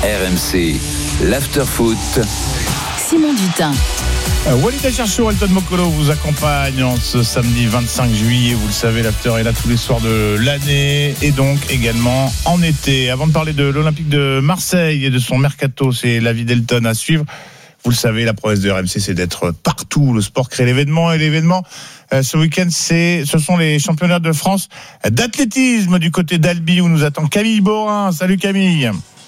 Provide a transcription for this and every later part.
RMC, l'after-foot. Simon Dutin. Walid Acharchour, Elton Mokolo vous accompagne en ce samedi 25 juillet. Vous le savez, l'after est là tous les soirs de l'année et donc également en été. Avant de parler de l'Olympique de Marseille et de son mercato, c'est l'avis d'Elton à suivre. Vous le savez, la promesse de RMC, c'est d'être partout. Le sport crée l'événement et l'événement, ce week-end, ce sont les championnats de France d'athlétisme du côté d'Albi où nous attend Camille Borin. Salut Camille.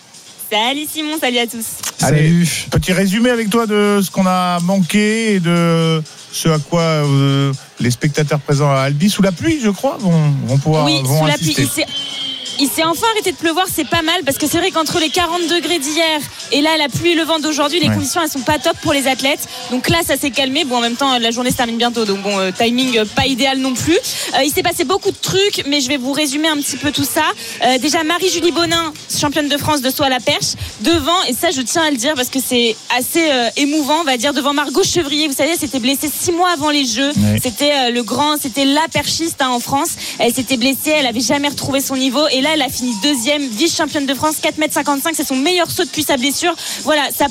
Salut Simon, salut à tous. Allez, petit résumé avec toi de ce qu'on a manqué et de ce à quoi les spectateurs présents à Albi, sous la pluie, je crois, vont pouvoir sous la assister. pluie. Il s'est enfin arrêté de pleuvoir, c'est pas mal parce que c'est vrai qu'entre les 40 degrés d'hier et là la pluie et le vent d'aujourd'hui, les conditions elles sont pas top pour les athlètes. Donc là ça s'est calmé. Bon, en même temps la journée se termine bientôt, donc bon, timing pas idéal non plus. Il s'est passé beaucoup de trucs, mais je vais vous résumer un petit peu tout ça. Déjà Marie-Julie Bonin, championne de France de saut à la perche, devant, et ça je tiens à le dire parce que c'est assez émouvant, on va dire, devant Margot Chevrier. Vous savez, elle s'était blessée 6 mois avant les Jeux. C'était c'était la perchiste en France. Elle s'était blessée, elle avait jamais retrouvé son niveau et là elle a fini deuxième, vice-championne de France, 4,55 m, c'est son meilleur saut depuis sa blessure. Voilà, ça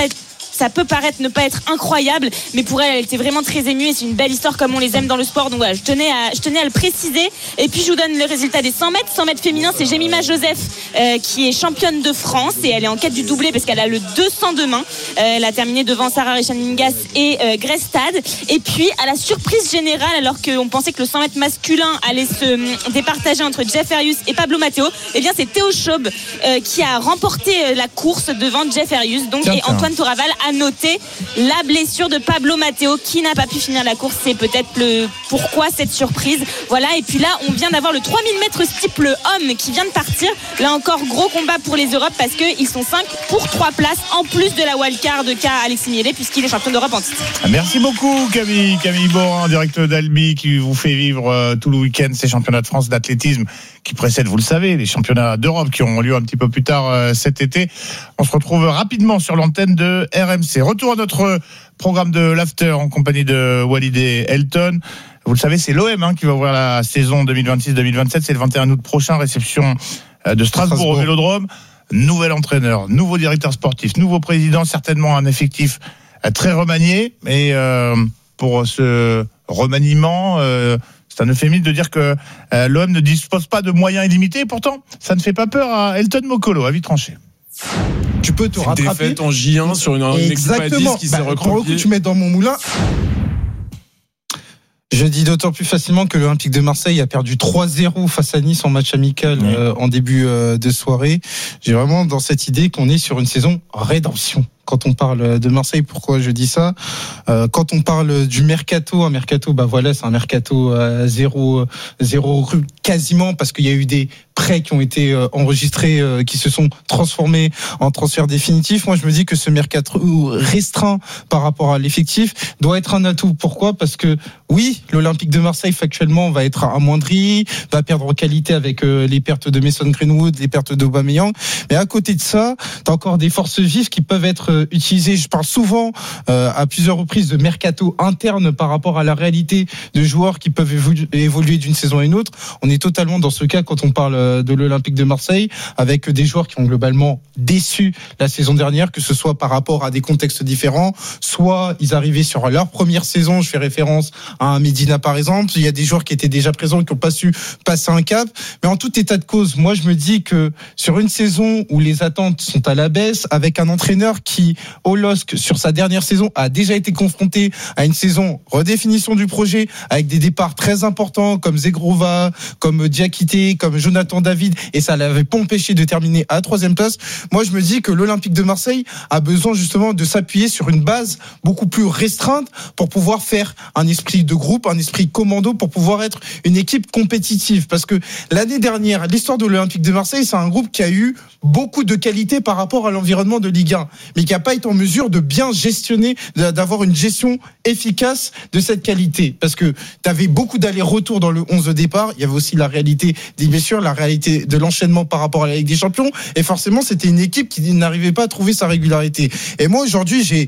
peut paraître ne pas être incroyable, mais pour elle était vraiment très émue et c'est une belle histoire comme on les aime dans le sport. Donc voilà, je tenais à le préciser. Et puis je vous donne le résultat des 100 mètres. 100 mètres féminin, c'est Jemima Joseph qui est championne de France et elle est en quête du doublé parce qu'elle a le 200 demain. Elle a terminé devant Sarah Rechaningas et Grace Stade. Et puis à la surprise générale, alors qu'on pensait que le 100 mètres masculin allait se départager entre Jeff Arius et Pablo Matteo, eh bien c'est Théo Schaub qui a remporté la course devant Jeff Arius. Donc et Antoine Touraval a noté la blessure de Pablo Matteo qui n'a pas pu finir la course. C'est peut-être pourquoi cette surprise. Voilà, et puis là on vient d'avoir le 3000 mètres steeple homme qui vient de partir. Là encore gros combat pour les Europes parce qu'ils sont 5 pour 3 places en plus de la wildcard de Alexis Miele puisqu'il est champion d'Europe en titre. Merci beaucoup Camille Borin, direct d'Albi, qui vous fait vivre tout le week-end ces championnats de France d'athlétisme qui précèdent, vous le savez, les championnats d'Europe qui ont lieu un petit peu plus tard cet été. On se retrouve rapidement sur l'antenne de RMC. Retour à notre programme de l'After en compagnie de Walid et Elton. Vous le savez, c'est l'OM qui va ouvrir la saison 2026-2027. C'est le 21 août prochain, réception de Strasbourg au Vélodrome. Nouvel entraîneur, nouveau directeur sportif, nouveau président, certainement un effectif très remanié. Mais pour ce remaniement, c'est un euphémisme de dire que l'OM ne dispose pas de moyens illimités. Et pourtant, ça ne fait pas peur à Elton Mokolo, avis tranché. Tu peux te rattraper. Une défaite en J1 sur une équipe à 10 qui s'est recroquée. Tu mets dans mon moulin. Je dis d'autant plus facilement que l'Olympique de Marseille a perdu 3-0 face à Nice en match amical en début de soirée. J'ai vraiment dans cette idée qu'on est sur une saison rédemption. Quand on parle de Marseille, pourquoi je dis ça ? Quand on parle du mercato, c'est un mercato zéro recrue quasiment parce qu'il y a eu des prêts qui ont été enregistrés, qui se sont transformés en transfert définitif. Moi, je me dis que ce mercato restreint par rapport à l'effectif doit être un atout. Pourquoi ? Parce que oui, l'Olympique de Marseille factuellement va être amoindri, va perdre en qualité avec les pertes de Mason Greenwood, les pertes d'Aubameyang. Mais à côté de ça, t'as encore des forces vives qui peuvent être utilisées. Je parle souvent à plusieurs reprises de mercato interne par rapport à la réalité de joueurs qui peuvent évoluer d'une saison à une autre. On est totalement dans ce cas quand on parle de l'Olympique de Marseille avec des joueurs qui ont globalement déçu la saison dernière, que ce soit par rapport à des contextes différents, soit ils arrivaient sur leur première saison, je fais référence à un Medina par exemple, il y a des joueurs qui étaient déjà présents et qui n'ont pas su passer un cap, mais en tout état de cause, moi je me dis que sur une saison où les attentes sont à la baisse, avec un entraîneur qui, au LOSC, sur sa dernière saison, a déjà été confronté à une saison redéfinition du projet, avec des départs très importants comme Zegrova, comme Diakité, comme Jonathan David, et ça l'avait pas empêché de terminer à la 3e place. Moi, je me dis que l'Olympique de Marseille a besoin justement de s'appuyer sur une base beaucoup plus restreinte pour pouvoir faire un esprit de groupe, un esprit commando, pour pouvoir être une équipe compétitive. Parce que l'année dernière, l'histoire de l'Olympique de Marseille, c'est un groupe qui a eu beaucoup de qualité par rapport à l'environnement de Ligue 1, mais qui n'a pas été en mesure de bien gestionner, d'avoir une gestion efficace de cette qualité. Parce que tu avais beaucoup d'allers-retours dans le 11 de départ, il y avait aussi la réalité des blessures, la réalité de l'enchaînement par rapport à la Ligue des Champions, et forcément c'était une équipe qui n'arrivait pas à trouver sa régularité. Et moi aujourd'hui j'ai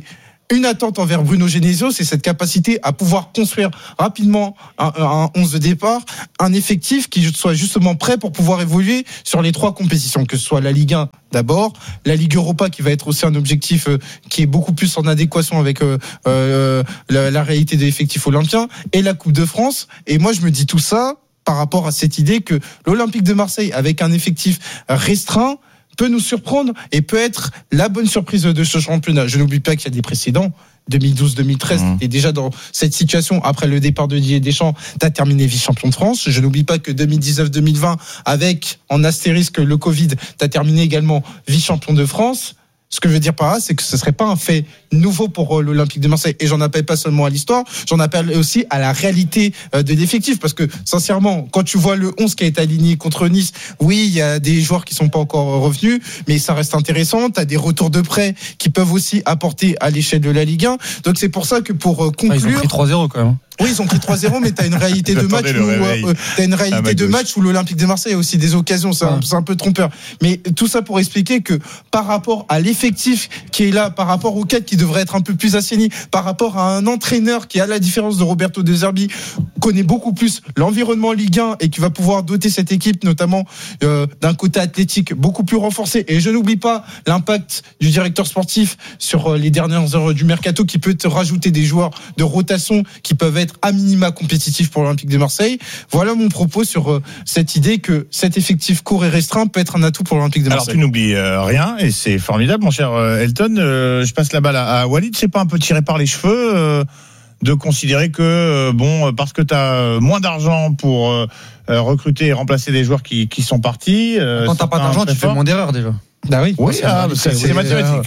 une attente envers Bruno Genesio, c'est cette capacité à pouvoir construire rapidement un 11 de départ, un effectif qui soit justement prêt pour pouvoir évoluer sur les 3 compétitions, que ce soit la Ligue 1 d'abord, la Ligue Europa qui va être aussi un objectif qui est beaucoup plus en adéquation avec la réalité de l'effectif olympien, et la Coupe de France. Et moi je me dis tout ça par rapport à cette idée que l'Olympique de Marseille, avec un effectif restreint, peut nous surprendre et peut être la bonne surprise de ce championnat. Je n'oublie pas qu'il y a des précédents. 2012-2013, t'es déjà dans cette situation. Après le départ de Didier Deschamps, t'as terminé vice-champion de France. Je n'oublie pas que 2019-2020, avec en astérisque le Covid, t'as terminé également vice-champion de France. Ce que je veux dire par là, c'est que ce serait pas un fait nouveau pour l'Olympique de Marseille. Et j'en appelle pas seulement à l'histoire, j'en appelle aussi à la réalité de l'effectif. Parce que, sincèrement, quand tu vois le 11 qui a été aligné contre Nice, oui, il y a des joueurs qui sont pas encore revenus, mais ça reste intéressant. T'as des retours de prêt qui peuvent aussi apporter à l'échelle de la Ligue 1. Donc c'est pour ça que pour conclure... Ils ont pris 3-0 quand même. Oui, ils ont pris 3-0, mais t'as une réalité de match où l'Olympique de Marseille a aussi des occasions. C'est un peu trompeur. Mais tout ça pour expliquer que par rapport à l'effectif qui est là, par rapport au cadre qui devrait être un peu plus assaini, par rapport à un entraîneur qui, à la différence de Roberto De Zerbi, connaît beaucoup plus l'environnement Ligue 1 et qui va pouvoir doter cette équipe, notamment d'un côté athlétique beaucoup plus renforcé. Et je n'oublie pas l'impact du directeur sportif sur les dernières heures du mercato, qui peut te rajouter des joueurs de rotation qui peuvent être à minima compétitif pour l'Olympique de Marseille. Voilà mon propos sur cette idée que cet effectif court et restreint peut être un atout pour l'Olympique de Marseille. Alors tu n'oublies rien et c'est formidable mon cher Elton. Je passe la balle à Walid. C'est pas un peu tiré par les cheveux de considérer que parce que tu as moins d'argent pour recruter et remplacer des joueurs qui sont partis. Quand t'as pas d'argent, tu fais moins d'erreurs déjà. Ah oui, c'est mathématique.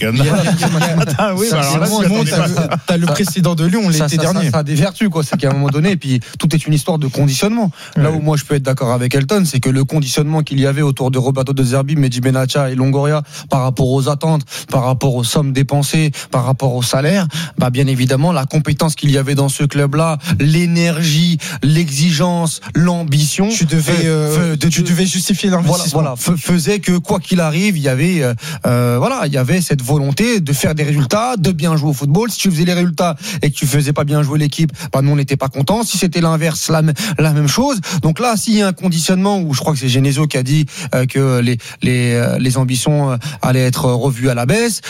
T'as le précédent de Lyon l'été dernier. Ça a des vertus, quoi. C'est qu'à un moment donné, et puis tout est une histoire de conditionnement. Là où moi je peux être d'accord avec Elton, c'est que le conditionnement qu'il y avait autour de Roberto De Zerbi, Mehdi Benatia et Longoria, par rapport aux attentes, par rapport aux sommes dépensées, par rapport au salaire, bah bien évidemment la compétence qu'il y avait dans ce club-là, l'énergie, l'exigence, l'ambition, tu devais justifier l'investissement. Voilà, faisait que quoi qu'il arrive, il y avait cette volonté de faire des résultats, de bien jouer au football. Si tu faisais les résultats et que tu faisais pas bien jouer l'équipe, bah nous on n'était pas contents. Si c'était l'inverse, la même chose. Donc là, s'il y a un conditionnement où je crois que c'est Genesio qui a dit que les ambitions allaient être revues à la baisse,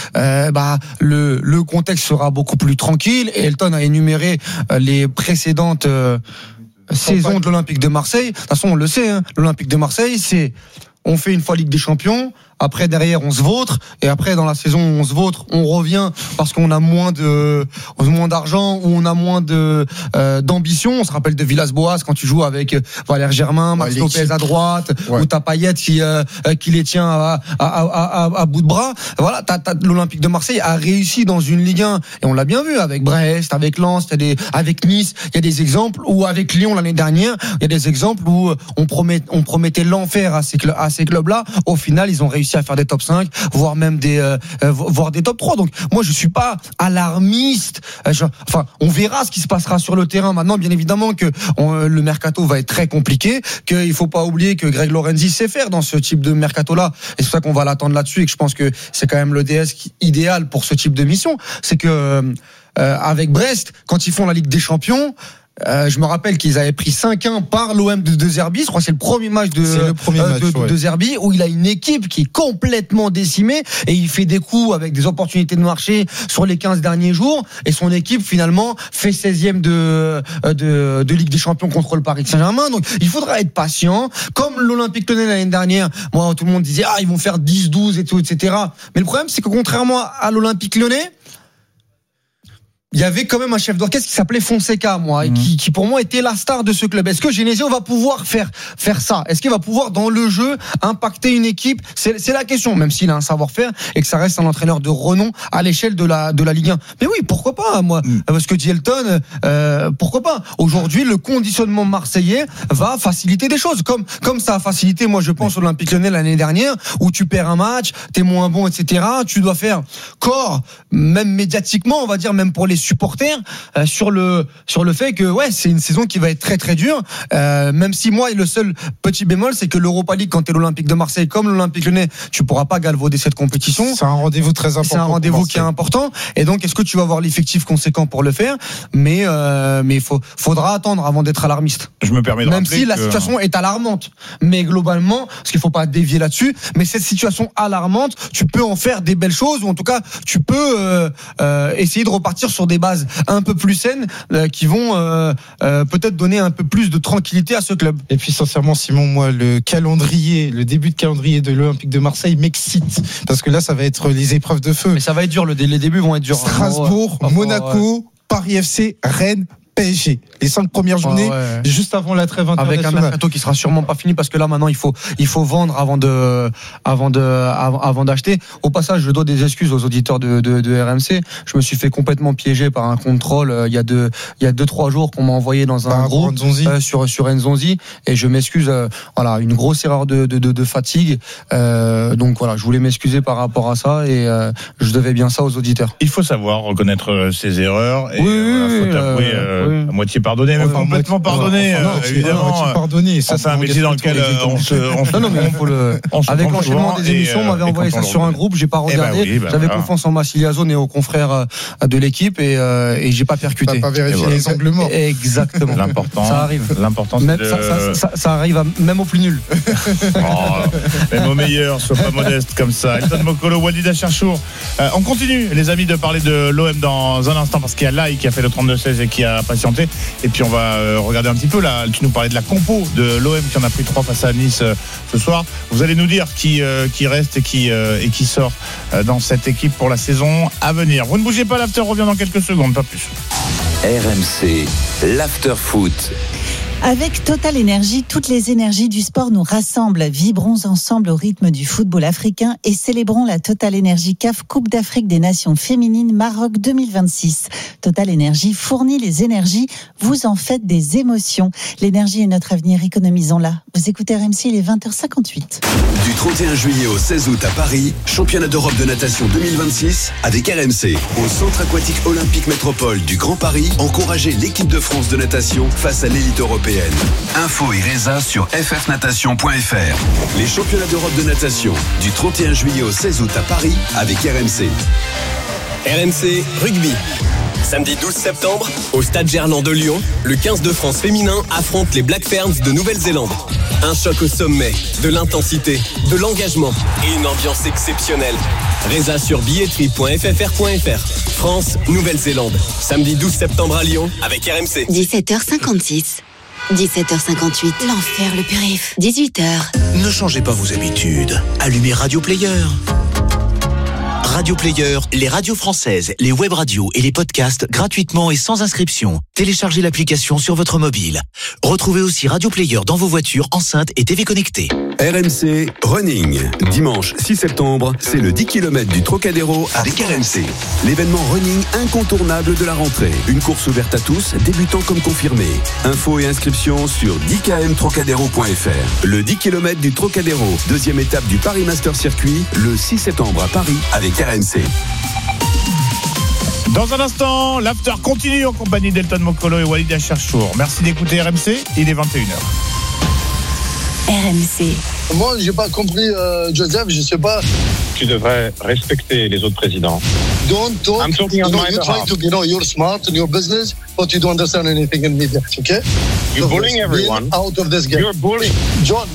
le contexte sera beaucoup plus tranquille. Et Elton a énuméré les précédentes saisons de l'Olympique de Marseille. De toute façon, on le sait, l'Olympique de Marseille, c'est on fait une fois Ligue des Champions, après derrière on se vautre, et après dans la saison on se vautre, on revient parce qu'on a moins d'argent ou on a moins d'ambition. On se rappelle de Villas-Boas quand tu joues avec Valère Germain, Max Lopez à droite, ou t'as Payet qui les tient à bout de bras. Voilà, l'Olympique de Marseille a réussi dans une Ligue 1 et on l'a bien vu avec Brest, avec Lens, avec Nice. Il y a des exemples où avec Lyon l'année dernière, il y a des exemples où on promettait l'enfer à ces clubs-là. Au final, ils ont réussi à faire des top 5, voire même voire des top 3. Donc moi je suis pas alarmiste. On verra ce qui se passera sur le terrain. Maintenant, bien évidemment que le mercato va être très compliqué, qu'il faut pas oublier que Greg Lorenzi sait faire dans ce type de mercato-là. Et c'est pour ça qu'on va l'attendre là-dessus et que je pense que c'est quand même le DS idéal pour ce type de mission. C'est que avec Brest, quand ils font la Ligue des Champions, je me rappelle qu'ils avaient pris 5-1 par l'OM de Zerbi. Je crois que c'est le premier match de Zerbi où il a une équipe qui est complètement décimée et il fait des coups avec des opportunités de marché sur les 15 derniers jours et son équipe finalement fait 16e de Ligue des Champions contre le Paris Saint-Germain. Donc il faudra être patient. Comme l'Olympique Lyonnais l'année dernière, moi tout le monde disait ils vont faire 10-12 et tout, etc. Mais le problème c'est que contrairement à l'Olympique Lyonnais, il y avait quand même un chef d'orchestre qui s'appelait Fonseca, qui pour moi était la star de ce club. Est-ce que Genesio va pouvoir faire ça? Est-ce qu'il va pouvoir dans le jeu impacter une équipe? C'est la question, même s'il a un savoir-faire et que ça reste un entraîneur de renom à l'échelle de la Ligue 1. Mais oui, pourquoi pas, moi? Parce que dit Elton, pourquoi pas? Aujourd'hui, le conditionnement marseillais va faciliter des choses, comme ça a facilité, moi je pense, l'Olympique Lyonnais l'année dernière, où tu perds un match, t'es moins bon, etc. Tu dois faire corps, même médiatiquement, on va dire, même pour les supporters sur le fait que c'est une saison qui va être très très dure. Même si moi, le seul petit bémol, c'est que l'Europa League, quand t'es l'Olympique de Marseille comme l'Olympique Lyonnais, tu pourras pas galvauder cette compétition. C'est un rendez-vous très important. C'est un rendez-vous qui est important. Et donc, est-ce que tu vas avoir l'effectif conséquent pour le faire? Mais faudra attendre avant d'être alarmiste. Je me permets de même rappeler si la situation est alarmante. Mais globalement, parce qu'il faut pas dévier là-dessus, mais cette situation alarmante, tu peux en faire des belles choses, ou en tout cas, tu peux essayer de repartir sur des bases un peu plus saines qui vont peut-être donner un peu plus de tranquillité à ce club. Et puis sincèrement, Simon, moi, le début de calendrier de l'Olympique de Marseille m'excite, parce que là, ça va être les épreuves de feu. Mais ça va être dur, les débuts vont être durs. Strasbourg, Monaco, Paris FC, Rennes, PSG. Les 5 premières journées, juste avant la trêve internationale. Avec un mercato qui sera sûrement pas fini, parce que là maintenant il faut vendre avant d'acheter. Au passage, je dois des excuses aux auditeurs de RMC. Je me suis fait complètement piéger par un contrôle il y a 2-3 jours qu'on m'a envoyé dans un groupe sur Nzonzi, et je m'excuse. Voilà, une grosse erreur de fatigue. Donc voilà, je voulais m'excuser par rapport à ça, et je devais bien ça aux auditeurs. Il faut savoir reconnaître ses erreurs, et faut avouer à moitié pardonné, mais complètement pardonné, évidemment. Pardonné, ça c'est un métier dans lequel on se avec l'enchaînement des émissions, on m'avait envoyé ça sur un groupe, j'ai pas regardé, j'avais confiance en Massilia Zone et aux confrères de l'équipe, et j'ai pas percuté. T'as pas vérifié les angles morts. Exactement. L'important, ça arrive. L'important, même ça arrive même au plus nul. Même au meilleur, sois pas modeste comme ça. Elton Mokolo, Walid Acharchour. On continue, les amis, de parler de l'OM dans un instant, parce qu'il y a Lai qui a fait le 32-16 et qui a patienté. Et puis on va regarder un petit peu là. Tu nous parlais de la compo de l'OM qui en a pris 3 face à Nice ce soir. Vous allez nous dire qui reste et qui sort dans cette équipe pour la saison à venir. Vous ne bougez pas, l'after revient dans quelques secondes, pas plus. RMC, l'after foot. Avec Total Énergie, toutes les énergies du sport nous rassemblent. Vibrons ensemble au rythme du football africain et célébrons la Total Énergie CAF Coupe d'Afrique des Nations féminines Maroc 2026. Total Énergie fournit les énergies, vous en faites des émotions. L'énergie est notre avenir, économisons-la. Vous écoutez RMC, il est 20h58. Du 31 juillet au 16 août à Paris, championnat d'Europe de natation 2026 avec RMC. Au Centre aquatique olympique métropole du Grand Paris, encouragez l'équipe de France de natation face à l'élite européenne. Info et résa sur ffnatation.fr. Les championnats d'Europe de natation du 31 juillet au 16 août à Paris avec RMC. RMC Rugby. Samedi 12 septembre, au Stade Gerland de Lyon, le 15 de France féminin affronte les Black Ferns de Nouvelle-Zélande. Un choc au sommet, de l'intensité, de l'engagement et une ambiance exceptionnelle. Résa sur billetterie.ffr.fr. France, Nouvelle-Zélande. Samedi 12 septembre à Lyon avec RMC. 17h56. 17h58, l'enfer le périph'. 18h. Ne changez pas vos habitudes. Allumez Radio Player. Radio Player, les radios françaises, les web radios et les podcasts gratuitement et sans inscription. Téléchargez l'application sur votre mobile. Retrouvez aussi Radio Player dans vos voitures, enceintes et TV connectées. RMC Running. Dimanche 6 septembre, c'est le 10 km du Trocadéro avec RMC. L'événement running incontournable de la rentrée. Une course ouverte à tous, débutants comme confirmés. Infos et inscriptions sur 10kmtrocadéro.fr. Le 10 km du Trocadéro, deuxième étape du Paris Master Circuit, le 6 septembre à Paris avec RMC. Dans un instant, l'after continue en compagnie d'Elton Mokolo et Walid Acharchour. Merci d'écouter RMC, il est 21h. RMC. Moi, j'ai pas compris, Joseph, je sais pas. Tu devrais respecter les autres présidents. Don't talk. I'm talking on my you're trying to, you're smart in your business, but you don't understand anything in media, okay? You're bullying everyone. Out of this game. You're bullying. John,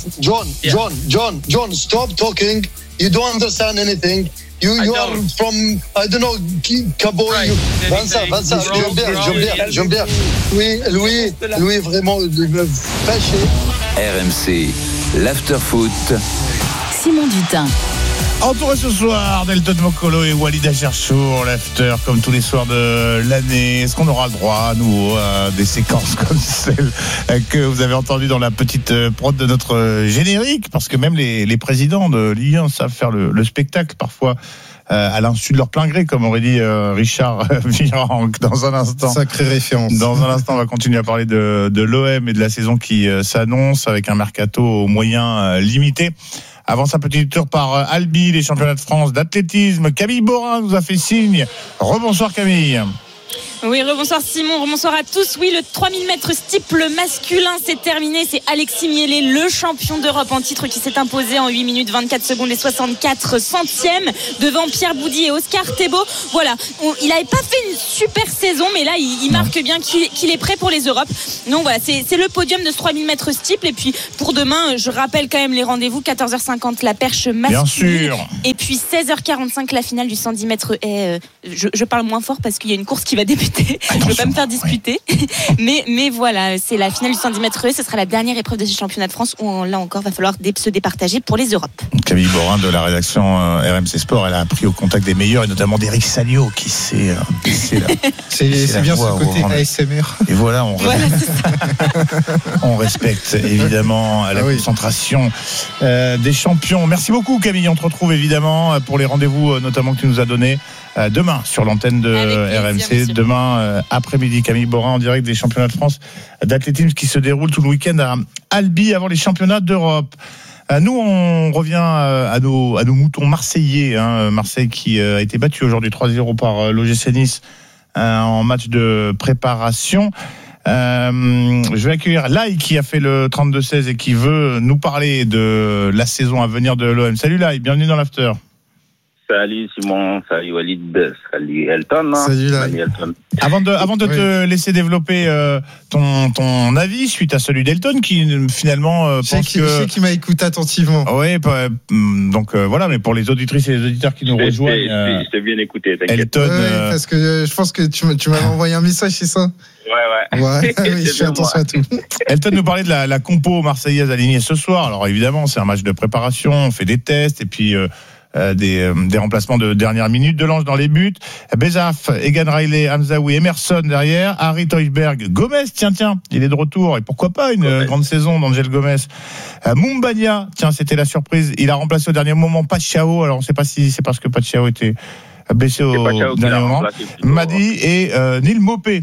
stop talking. You don't understand anything. You are from, I don't know, Cabo. Right. Vincent, j'aime bien. Louis, vraiment, fâché. RMC, l'after foot. Simon Dutin. Entouré ce soir d'Elton Mokolo et Walid Acharchour, l'after comme tous les soirs de l'année. Est-ce qu'on aura le droit à nouveau à des séquences comme celle que vous avez entendues dans la petite prod de notre générique? Parce que même les présidents de Ligue 1 savent faire le spectacle parfois à l'insu de leur plein gré, comme aurait dit Richard Virenque. Dans un instant, sacrée référence. Dans un instant, on va continuer à parler de l'OM et de la saison qui s'annonce avec un mercato aux moyens limités. Avant sa petite tour par Albi, les championnats de France d'athlétisme, Camille Borin nous a fait signe. Rebonsoir Camille. Oui, rebonsoir Simon, rebonsoir à tous. Oui, le 3000 mètres steeple masculin, c'est terminé. C'est Alexis Miele, le champion d'Europe en titre, qui s'est imposé en 8 minutes 24 secondes et 64 centièmes devant Pierre Boudy et Oscar Thébault. Voilà, il n'avait pas fait une super saison, mais là, il marque bien qu'il est prêt pour les Europes. Donc voilà, c'est le podium de ce 3000 mètres steeple. Et puis pour demain, je rappelle quand même les rendez-vous, 14h50 la perche masculine. Bien sûr. Et puis 16h45 la finale du 110 mètres haies. Je parle moins fort parce qu'il y a une course qui va débuter. Je ne veux pas me faire disputer. Mais voilà, c'est la finale du 110 mètres haies. Ce sera la dernière épreuve de ce championnat de France où là encore, va falloir se départager pour les Europes. Camille Borin de la rédaction RMC Sport, elle a pris au contact des meilleurs et notamment d'Eric Salio qui s'est baissé là. C'est bien ce côté ASMR. Et voilà, on respecte évidemment la concentration des champions. Merci beaucoup Camille, on te retrouve évidemment pour les rendez-vous notamment que tu nous as donnés demain sur l'antenne de RMC, demain après-midi. Camille Borin en direct des championnats de France d'athlétisme qui se déroulent tout le week-end à Albi avant les championnats d'Europe. Nous, on revient à nos moutons marseillais. Marseille qui a été battu aujourd'hui 3-0 par l'OGC Nice en match de préparation. Je vais accueillir Lai qui a fait le 32-16 et qui veut nous parler de la saison à venir de l'OM. Salut Lai, bienvenue dans l'After. Salut Simon, salut Walid, salut Elton. Salut Elton. Avant de te laisser développer ton avis suite à celui d'Elton qui finalement pense que... Je sais qu'il m'a écouté attentivement. Oui, donc voilà, mais pour les auditrices et les auditeurs qui nous rejoignent... Je t'ai bien écouté, t'inquiète. Elton... parce que je pense que tu m'avais envoyé un message, c'est ça ? Ouais. Oui, je fais attention à tout. Elton nous parlait de la compo marseillaise alignée ce soir. Alors évidemment, c'est un match de préparation, on fait des tests et puis... des remplacements de dernière minute. Delange dans les buts, Bezaf, Egan Riley, Hamzaoui, Emerson derrière, Harry Teufberg, Gomez, tiens, il est de retour et pourquoi pas une grande saison d'Angel Gomez. Mumbagna, c'était la surprise, il a remplacé au dernier moment Pachao, alors on ne sait pas si c'est parce que Pachao était blessé au dernier moment. Madi et Neil Mopé,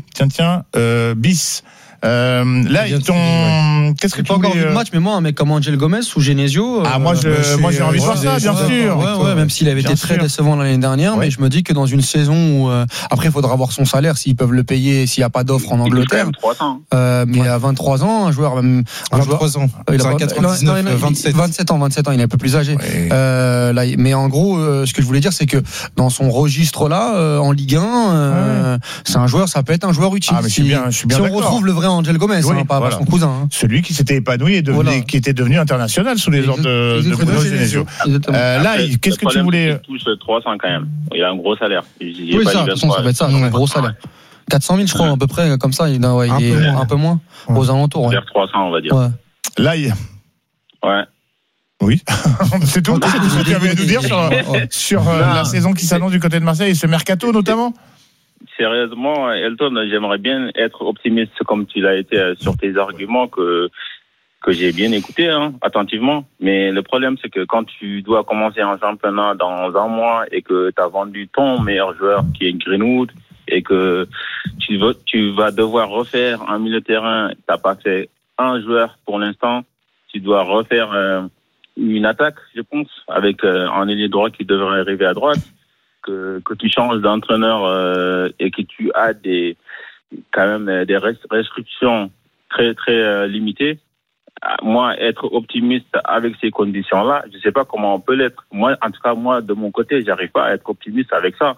bis. Là, qu'est-ce que tu pas voulais... encore vu le match, mais moi, un mec comme Angel Gomez ou Genesio. Moi, j'ai envie de voir ça, bien sûr. Ouais, même s'il avait été très décevant l'année dernière, mais je me dis que dans une saison où après, il faudra voir son salaire s'ils peuvent le payer, s'il n'y a pas d'offre en Angleterre. Mais à 23 ans, un joueur même. 23 ans. Il a 27 ans, il est un peu plus âgé. Mais en gros, ce que je voulais dire, c'est que dans son registre là, en Ligue 1, c'est un joueur, ça peut être un joueur utile. Je suis bien si on retrouve le vrai Angel Gomez, pas son cousin. Celui qui s'était épanoui et qui était devenu international sous les ordres de Bruno Genesio. Là, qu'est-ce que tu voulais... Il touche 300 quand même. Il a un gros salaire. Oui, ça, de toute façon, ça va être ça, un gros salaire. 400 000, je crois, à peu près, comme ça. Il est un peu moins, aux alentours. Vers 300, on va dire. Là, Ouais. Oui, c'est tout ce que tu avais à nous dire sur la saison qui s'annonce du côté de Marseille et ce mercato notamment. Sérieusement, Elton, j'aimerais bien être optimiste comme tu l'as été sur tes arguments que j'ai bien écouté attentivement. Mais le problème, c'est que quand tu dois commencer un championnat dans un mois et que tu as vendu ton meilleur joueur qui est Greenwood et que tu vas devoir refaire un milieu de terrain, tu n'as pas fait un joueur pour l'instant, tu dois refaire une attaque, je pense, avec un ailier droit qui devrait arriver à droite. Que tu changes d'entraîneur et que tu as quand même des restrictions très très limitées. Moi, être optimiste avec ces conditions-là, je ne sais pas comment on peut l'être. Moi, en tout cas, de mon côté, j'arrive pas à être optimiste avec ça.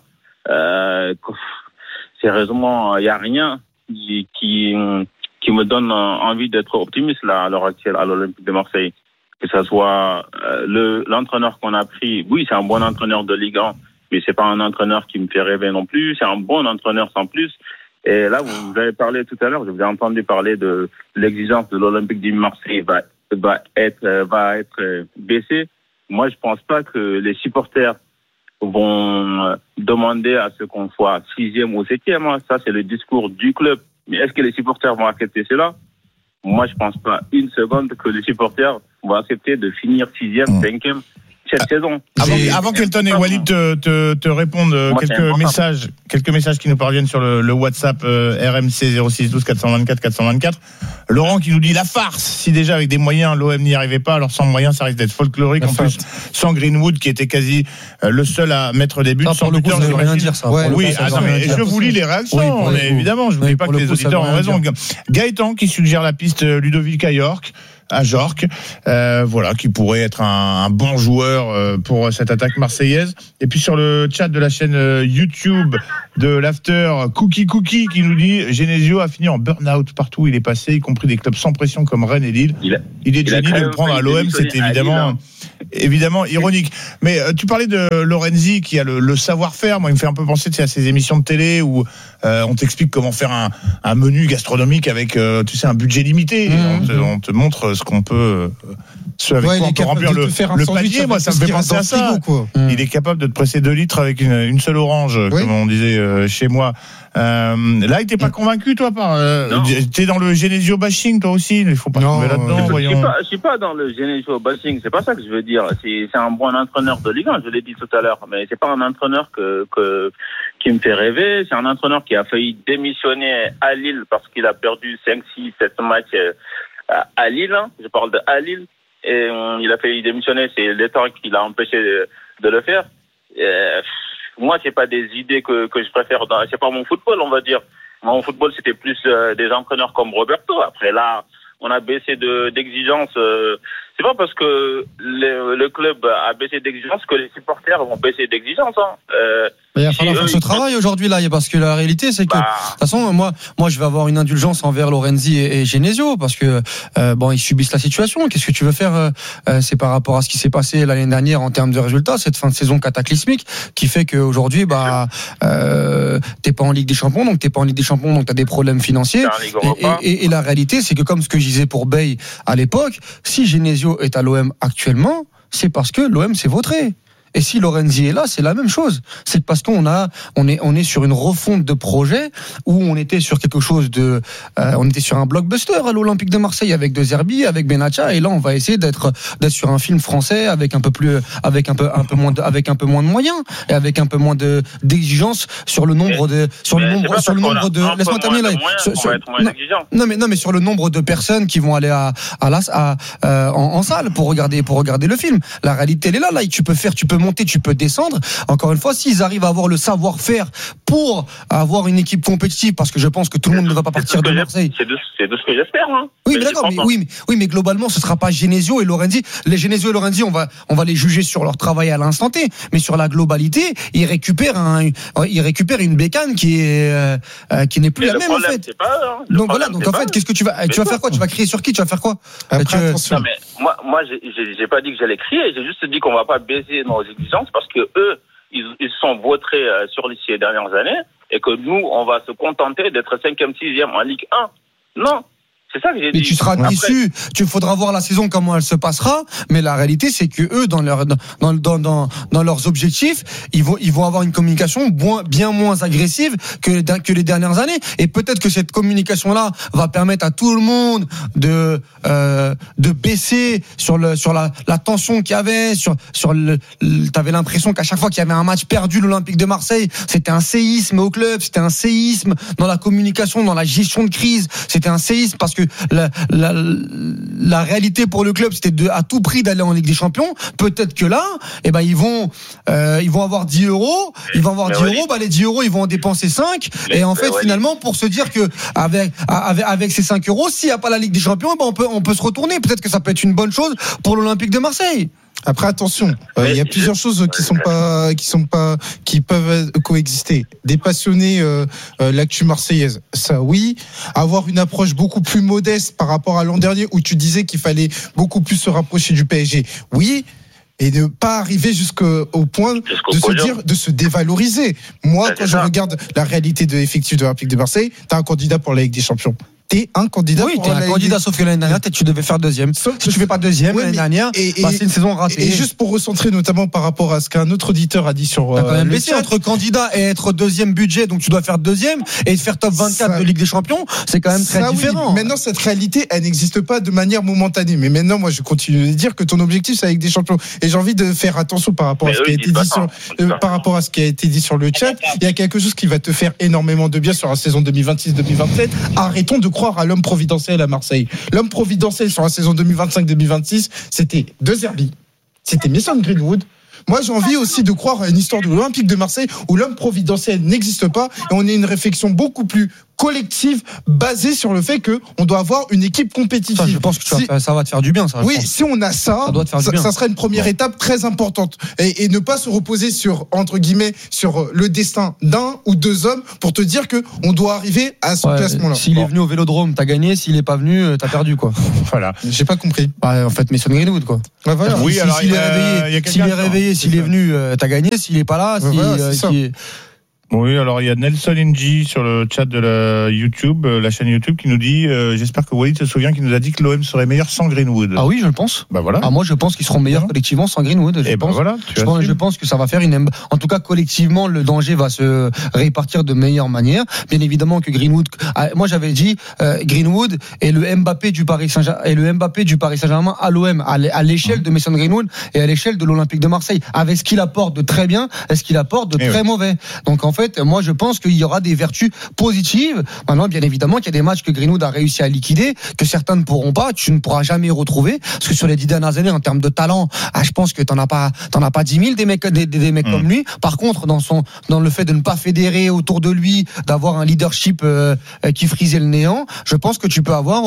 Sérieusement, il n'y a rien qui me donne envie d'être optimiste là à l'heure actuelle à l'Olympique de Marseille. Que ça soit l'entraîneur qu'on a pris, oui, c'est un bon entraîneur de Ligue 1. Mais c'est pas un entraîneur qui me fait rêver non plus. C'est un bon entraîneur sans plus. Et là, vous avez parlé tout à l'heure, je vous ai entendu parler de l'exigence de l'Olympique de Marseille va être baissée. Moi, je pense pas que les supporters vont demander à ce qu'on soit 6e ou 7e. Ça, c'est le discours du club. Mais est-ce que les supporters vont accepter cela? Moi, je pense pas une seconde que les supporters vont accepter de finir 6e, 5e. cette saison. Avant qu'Elton et Walid te répondent, quelques messages qui nous parviennent sur le WhatsApp RMC 06 12 424 424. Laurent qui nous dit la farce. Si déjà avec des moyens l'OM n'y arrivait pas, alors sans moyens ça risque d'être folklorique. En plus, sans Greenwood qui était quasi le seul à mettre des buts. Sans le buteur, je ne veux rien dire ça. Oui, je vous lis les réactions. Mais évidemment, je ne dis pas que les auditeurs ont raison. Gaëtan qui suggère la piste Ludovic à Jorque, voilà, qui pourrait être un bon joueur pour cette attaque marseillaise. Et puis sur le chat de la chaîne YouTube de l'After, Cookie qui nous dit Genesio a fini en burn-out partout où il est passé, y compris des clubs sans pression comme Rennes et Lille. Il est génie de le prendre à l'OM, c'est évidemment ironique. Mais tu parlais de Lorenzi qui a le savoir-faire. Moi, il me fait un peu penser à ces émissions de télé où on t'explique comment faire un menu gastronomique avec un budget limité. On te montre ce qu'on peut avec quoi on peut remplir le panier. Moi, ça me fait penser à ça. Il est capable de te presser 2 litres avec une seule orange, comme on disait chez moi. Là, il t'es pas convaincu, toi, t'es dans le Genesio bashing, toi aussi. Il faut pas tomber là-dedans. Je suis pas dans le Genesio bashing. C'est pas ça que je veux dire. C'est un bon entraîneur de Ligue 1, je l'ai dit tout à l'heure. Mais c'est pas un entraîneur qui me fait rêver. C'est un entraîneur qui a failli démissionner à Lille parce qu'il a perdu 5, 6, 7 matchs à Lille. Je parle de à Lille. Et il a failli démissionner. C'est l'État qui l'a empêché de le faire. Moi, c'est pas des idées que je préfère. C'est pas mon football, on va dire. Mon football, c'était plus des entraîneurs comme Roberto. Après, là, on a baissé d'exigence. C'est pas parce que le club a baissé d'exigence que les supporters vont baisser d'exigence. Il va falloir faire ce travail aujourd'hui là, parce que la réalité c'est que de toute façon moi je vais avoir une indulgence envers Lorenzi et Genesio parce que ils subissent la situation. Qu'est-ce que tu veux faire c'est par rapport à ce qui s'est passé l'année dernière en termes de résultats, cette fin de saison cataclysmique qui fait qu'aujourd'hui t'es pas en Ligue des Champions, donc t'as des problèmes financiers et la réalité c'est que comme ce que je disais pour Bey à l'époque, si Genesio est à l'OM actuellement, c'est parce que l'OM s'est vautré. Et si Lorenzi est là, c'est la même chose. C'est parce qu'on est sur une refonte de projet où on était sur quelque chose on était sur un blockbuster à l'Olympique de Marseille avec De Zerbi, avec Benatia, et là on va essayer d'être sur un film français avec un peu moins de moyens et avec un peu moins d'exigence sur le nombre de laisse-moi terminer là. Non mais sur le nombre de personnes qui vont aller en salle pour regarder le film. La réalité elle est là tu peux monter, tu peux descendre. Encore une fois, s'ils arrivent à avoir le savoir-faire pour avoir une équipe compétitive, parce que je pense que tout le monde ne va pas partir de Marseille. C'est de ce que j'espère. Oui, mais d'accord. Mais globalement, ce sera pas Genesio et Lorenzi. Les Genesio et Lorenzi, on va les juger sur leur travail à l'instant T. Mais sur la globalité, ils récupèrent une bécane qui n'est plus la même en fait. Donc voilà. Donc en fait, qu'est-ce que tu vas faire quoi? Tu vas crier sur qui? Tu vas faire quoi? Non mais moi, j'ai pas dit que j'allais crier. J'ai juste dit qu'on va pas baisser nos exigences parce que eux, ils sont vautrés sur ces dernières années et que nous, on va se contenter d'être 5e, 6e en Ligue 1. Non. C'est ça que j'ai dit. Mais tu seras déçu. Tu faudra voir la saison comment elle se passera. Mais la réalité, c'est que eux, dans leurs objectifs, ils vont avoir une communication bien moins agressive que les dernières années. Et peut-être que cette communication-là va permettre à tout le monde de baisser sur la tension qu'il y avait. T'avais l'impression qu'à chaque fois qu'il y avait un match perdu, l'Olympique de Marseille, c'était un séisme au club, c'était un séisme dans la communication, dans la gestion de crise. C'était un séisme parce que la réalité pour le club c'était à tout prix d'aller en Ligue des Champions. Peut-être que là ils vont avoir 10 euros, les 10 euros ils vont en dépenser 5 et en fait finalement pour se dire que avec ces 5 euros s'il n'y a pas la Ligue des Champions on peut se retourner. Peut-être que ça peut être une bonne chose pour l'Olympique de Marseille. Après attention, il y a plusieurs choses qui peuvent coexister. Dépassionner l'actu marseillaise, ça oui. Avoir une approche beaucoup plus modeste par rapport à l'an dernier où tu disais qu'il fallait beaucoup plus se rapprocher du PSG, oui. Et ne pas arriver jusqu'au point de se dévaloriser. Moi, quand je regarde la réalité de l'effectif de l'Olympique de Marseille, t'as un candidat pour la Ligue des Champions. t'es un candidat. Oui, t'es un candidat, sauf que l'année dernière, tu devais faire deuxième. Si tu fais pas deuxième l'année dernière, c'est une saison ratée. Et juste pour recentrer notamment par rapport à ce qu'un autre auditeur a dit sur t'as quand même baissé entre candidat et être deuxième budget, donc tu dois faire deuxième et faire top 24 de Ligue des Champions, c'est quand même très différent. Oui. Maintenant, cette réalité, elle n'existe pas de manière momentanée. Mais maintenant, moi, je continue de dire que ton objectif, c'est avec des champions. Et j'ai envie de faire attention par rapport à ce qui a été dit par rapport à ce qui a été dit sur le chat. Il y a quelque chose qui va te faire énormément de bien sur la saison 2026-2027. Arrêtons de croire à l'homme providentiel à Marseille. L'homme providentiel sur la saison 2025-2026, c'était De Zerbi, c'était Mason Greenwood. Moi, j'ai envie aussi de croire à une histoire de l'Olympique de Marseille où l'homme providentiel n'existe pas et on a une réflexion beaucoup plus collective basée sur le fait qu'on doit avoir une équipe compétitive. Ça, je pense que ça va te faire du bien. Ça, oui, si on a ça sera une première étape très importante et ne pas se reposer sur, entre guillemets, sur le destin d'un ou deux hommes pour te dire que on doit arriver à ce classement-là. S'il est venu au Vélodrome, t'as gagné. S'il est pas venu, t'as perdu, quoi. Voilà. J'ai pas compris. En fait, Mason Greenwood, quoi. Voilà. Oui, alors s'il est réveillé, s'il est venu, t'as gagné. S'il est pas là, Oui, alors il y a Nelson Inji sur le chat de la YouTube, la chaîne YouTube, qui nous dit j'espère que Walid se souvient qu'il nous a dit que l'OM serait meilleur sans Greenwood. Ah oui, je le pense. Bah voilà. Moi, je pense qu'ils seront meilleurs collectivement sans Greenwood. Je pense que ça va faire en tout cas collectivement, le danger va se répartir de meilleure manière. Bien évidemment que Greenwood. Moi, j'avais dit Greenwood et le Mbappé du Paris Saint-Germain à l'OM à l'échelle de Mason Greenwood et à l'échelle de l'Olympique de Marseille, avec ce qu'il apporte de très bien et ce qu'il apporte de très mauvais. Donc en fait, moi je pense qu'il y aura des vertus positives. Maintenant, bien évidemment, qu'il y a des matchs que Greenwood a réussi à liquider, que certains ne pourront pas, tu ne pourras jamais retrouver. Parce que sur les 10 dernières années, en termes de talent, je pense que t'en as pas 10 000 des mecs comme lui. Par contre, dans le fait de ne pas fédérer autour de lui, d'avoir un leadership qui frisait le néant, je pense que tu peux avoir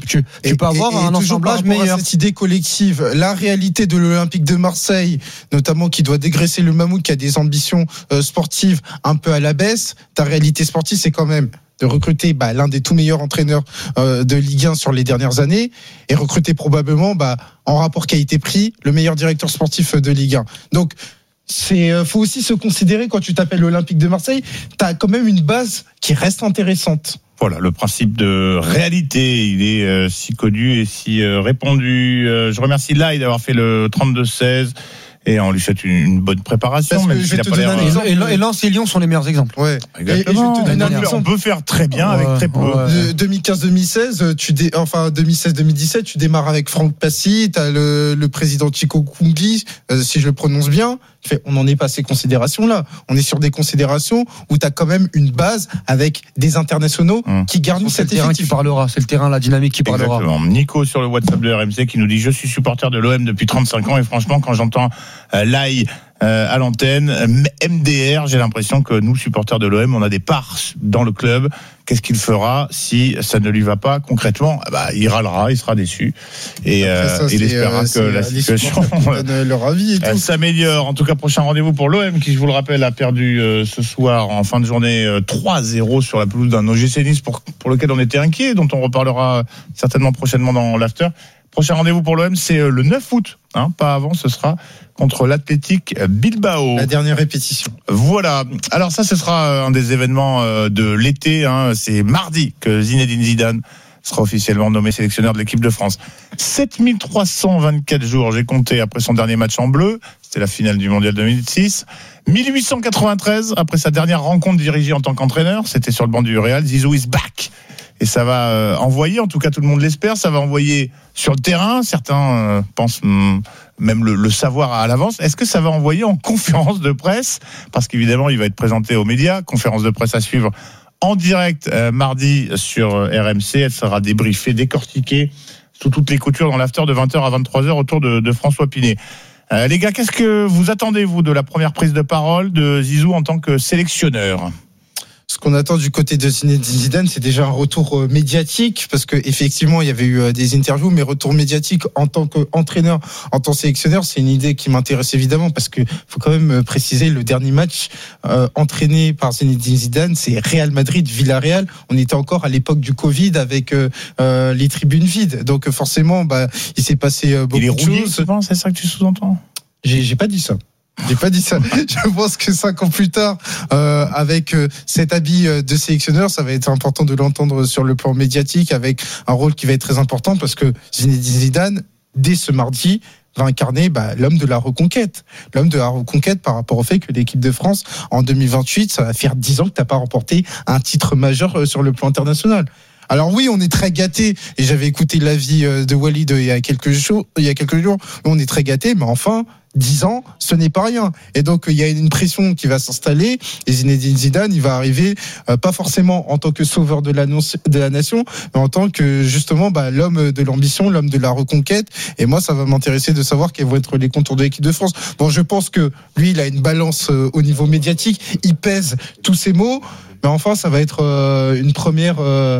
un ensemblage meilleur. Cette idée collective, la réalité de l'Olympique de Marseille, notamment qui doit dégraisser le Mammouth, qui a des ambitions sportives un peu à la baisse. Ta réalité sportive, c'est quand même de recruter l'un des tout meilleurs entraîneurs de Ligue 1 sur les dernières années et recruter probablement en rapport qualité-prix le meilleur directeur sportif de Ligue 1. Donc faut aussi se considérer, quand tu t'appelles l'Olympique de Marseille, t'as quand même une base qui reste intéressante. Voilà, le principe de réalité, il est si connu et si répandu. Je remercie Lai d'avoir fait le 32-16. Et on lui souhaite une bonne préparation. Même s'il a pas l'air... Et Lens et Lyon sont les meilleurs exemples. Ouais. Exactement. Et je te donne un exemple. On peut faire très bien avec très peu. 2015-2016, 2017, tu démarres avec Franck Passy, t'as le président Chico Kungli, si je le prononce bien. On n'en est pas à ces considérations-là. On est sur des considérations où tu as quand même une base avec des internationaux qui garnissent cet effectif. C'est le terrain, la dynamique qui parlera. Exactement. Nico sur le WhatsApp de RMC qui nous dit: je suis supporter de l'OM depuis 35 ans et franchement, quand j'entends Lai à l'antenne, MDR, j'ai l'impression que nous, supporters de l'OM, on a des parts dans le club. Qu'est-ce qu'il fera si ça ne lui va pas concrètement? Il râlera, il sera déçu et il espérera que la situation s'améliore. En tout cas, prochain rendez-vous pour l'OM qui, je vous le rappelle, a perdu ce soir en fin de journée 3-0 sur la pelouse d'un OGC Nice pour lequel on était inquiet, dont on reparlera certainement prochainement dans l'after. Prochain rendez-vous pour l'OM, c'est le 9 août, pas avant, ce sera contre l'Athletic Bilbao. La dernière répétition. Voilà. Alors ça, ce sera un des événements de l'été. C'est mardi que Zinedine Zidane sera officiellement nommé sélectionneur de l'équipe de France. 7324 jours, j'ai compté, après son dernier match en bleu. C'était la finale du Mondial 2006. 1893, après sa dernière rencontre dirigée en tant qu'entraîneur. C'était sur le banc du Real. Zizou is back. Et ça va envoyer, en tout cas tout le monde l'espère, ça va envoyer sur le terrain. Certains pensent même le savoir à l'avance. Est-ce que ça va envoyer en conférence de presse? Parce qu'évidemment, il va être présenté aux médias. Conférence de presse à suivre en direct mardi sur RMC. Elle sera débriefée, décortiquée sous toutes les coutures dans l'after de 20h à 23h autour de François Pinet. Les gars, qu'est-ce que vous attendez, vous, de la première prise de parole de Zizou en tant que sélectionneur? Ce qu'on attend du côté de Zinedine Zidane, c'est déjà un retour médiatique, parce que effectivement il y avait eu des interviews, mais retour médiatique en tant qu'entraîneur, en tant que sélectionneur, c'est une idée qui m'intéresse évidemment, parce que faut quand même préciser, le dernier match entraîné par Zinedine Zidane, c'est Real Madrid-Villarreal. On était encore à l'époque du Covid avec les tribunes vides, donc forcément il s'est passé beaucoup de choses. C'est ça que tu sous-entends? J'ai pas dit ça. J'ai pas dit ça. Je pense que 5 ans plus tard, avec cet habit de sélectionneur, ça va être important de l'entendre sur le plan médiatique, avec un rôle qui va être très important, parce que Zinedine Zidane, dès ce mardi, va incarner l'homme de la reconquête. L'homme de la reconquête par rapport au fait que l'équipe de France, en 2028, ça va faire 10 ans que t'as pas remporté un titre majeur sur le plan international. Alors oui, on est très gâtés, et j'avais écouté l'avis de Walid il y a quelques jours, on est très gâtés, mais enfin, 10 ans, ce n'est pas rien. Et donc, il y a une pression qui va s'installer, et Zinedine Zidane, il va arriver, pas forcément en tant que sauveur de la nation, mais en tant que, justement, l'homme de l'ambition, l'homme de la reconquête. Et moi, ça va m'intéresser de savoir quels vont être les contours de l'équipe de France. Bon, je pense que lui, il a une balance au niveau médiatique, il pèse tous ses mots. Mais enfin, ça va être une première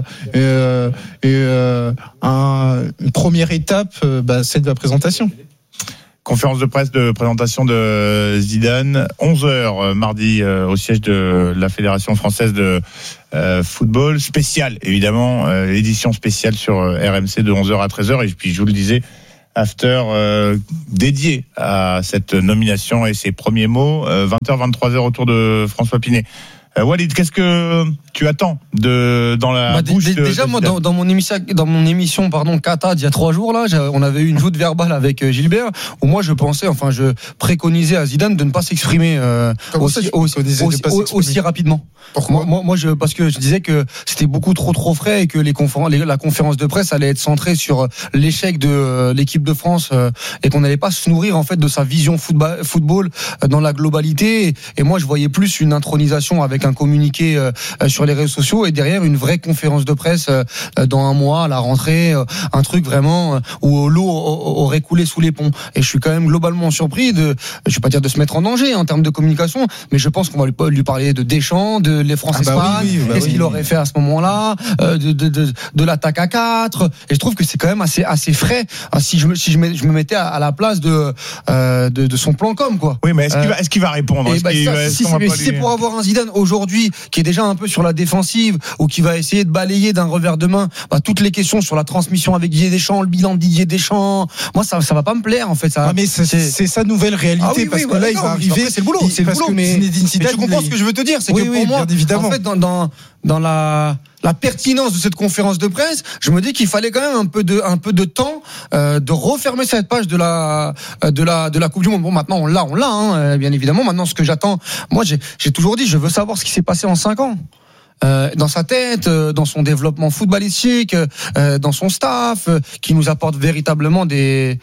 étape, celle de la présentation. Conférence de presse de présentation de Zidane, 11h mardi au siège de la Fédération française de football, spécial évidemment, édition spéciale sur RMC de 11h à 13h, et puis je vous le disais, after dédié à cette nomination et ses premiers mots, 20h, 23h autour de François Pinet. Walid, qu'est-ce que tu attends dans la bouche déjà moi dans mon émission Kata d'il y a 3 jours là, on avait eu une joute verbale avec Gilbert où moi je préconisais à Zidane de ne pas s'exprimer aussi rapidement. Pourquoi ? Moi parce que je disais que c'était beaucoup trop frais et que la conférence de presse allait être centrée sur l'échec de l'équipe de France et qu'on n'allait pas se nourrir en fait de sa vision football dans la globalité, et moi je voyais plus une intronisation avec un communiqué sur les réseaux sociaux et derrière une vraie conférence de presse dans un mois à la rentrée, un truc vraiment où l'eau aurait coulé sous les ponts. Et je suis quand même globalement surpris je vais pas dire de se mettre en danger en termes de communication, mais je pense qu'on va lui parler de Deschamps, de les France-Espagne, qu'est-ce qu'il aurait fait à ce moment-là, de l'attaque à 4, et je trouve que c'est quand même assez frais si je me mettais à la place de son plan com, quoi. Oui, mais est-ce qu'il va répondre? Si c'est pour avoir un Zidane aujourd'hui qui est déjà un peu sur la défensive ou qui va essayer de balayer d'un revers de main toutes les questions sur la transmission avec Didier Deschamps, le bilan de Didier Deschamps, moi ça va pas me plaire en fait. Mais c'est sa nouvelle réalité, parce que là il va arriver. Après, c'est le boulot, mais Zinedine Zidane, tu comprends ce que je veux te dire, c'est que pour moi, en fait, dans la pertinence de cette conférence de presse, je me dis qu'il fallait quand même un peu de temps de refermer cette page de la Coupe du Monde. Bon, maintenant on l'a, bien évidemment. Maintenant, ce que j'attends, moi j'ai toujours dit, je veux savoir ce qui s'est passé en 5 ans. Dans sa tête, dans son développement footballistique, dans son staff, qui nous apporte véritablement de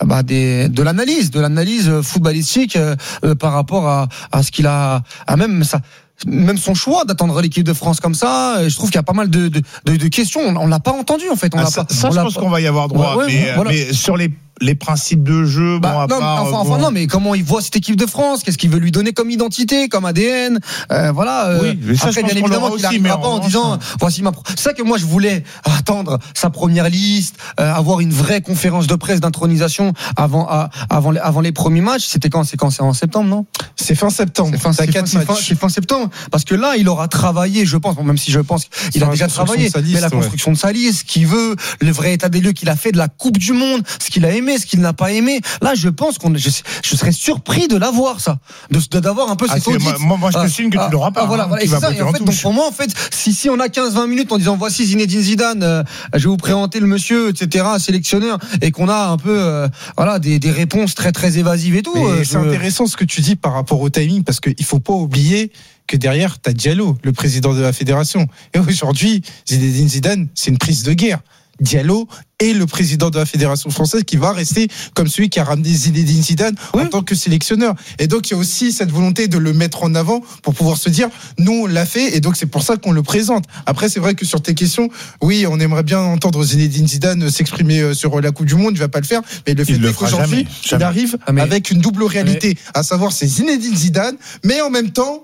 l'analyse footballistique par rapport à ce qu'il a, même son choix d'attendre l'équipe de France comme ça. Je trouve qu'il y a pas mal de questions. On l'a pas entendu en fait. Je pense qu'on va y avoir droit, mais sur les principes de jeu, non, mais comment il voit cette équipe de France, qu'est-ce qu'il veut lui donner comme identité, comme ADN, oui, mais ça, après, bien évidemment, qu'il n'arrivera pas en disant voici c'est ça que moi je voulais attendre sa première liste, avoir une vraie conférence de presse d'intronisation avant les premiers matchs. C'était quand? C'est en septembre, non? C'est fin septembre. C'est fin septembre, parce que là il aura travaillé, je pense, même si je pense qu'il a déjà travaillé, mais la construction de sa liste, ce qu'il veut, le vrai état des lieux qu'il a fait de la Coupe du Monde, ce qu'il a aimé, ce qu'il n'a pas aimé. Là, je pense je serais surpris de l'avoir, ça, d'avoir un peu cette audit. Moi, je te signe que tu l'auras pas. Voilà. Et c'est ça. Et en fait, donc pour moi, en fait, si on a 15-20 minutes en disant voici Zinedine Zidane, je vais vous présenter le monsieur, etc., sélectionneur, et qu'on a un peu, des réponses très très évasives et tout. C'est intéressant ce que tu dis par rapport au timing, parce qu'il faut pas oublier que derrière, t'as Diallo, le président de la fédération. Et aujourd'hui, Zinedine Zidane, c'est une prise de guerre. Diallo est le président de la fédération française, qui va rester comme celui qui a ramené Zinedine Zidane en tant que sélectionneur. Et donc il y a aussi cette volonté de le mettre en avant pour pouvoir se dire nous on l'a fait, et donc c'est pour ça qu'on le présente. Après c'est vrai que sur tes questions, oui, on aimerait bien entendre Zinedine Zidane s'exprimer sur la Coupe du Monde, il va pas le faire, mais le fait est qu'aujourd'hui il arrive avec une double réalité, à savoir c'est Zinedine Zidane, mais en même temps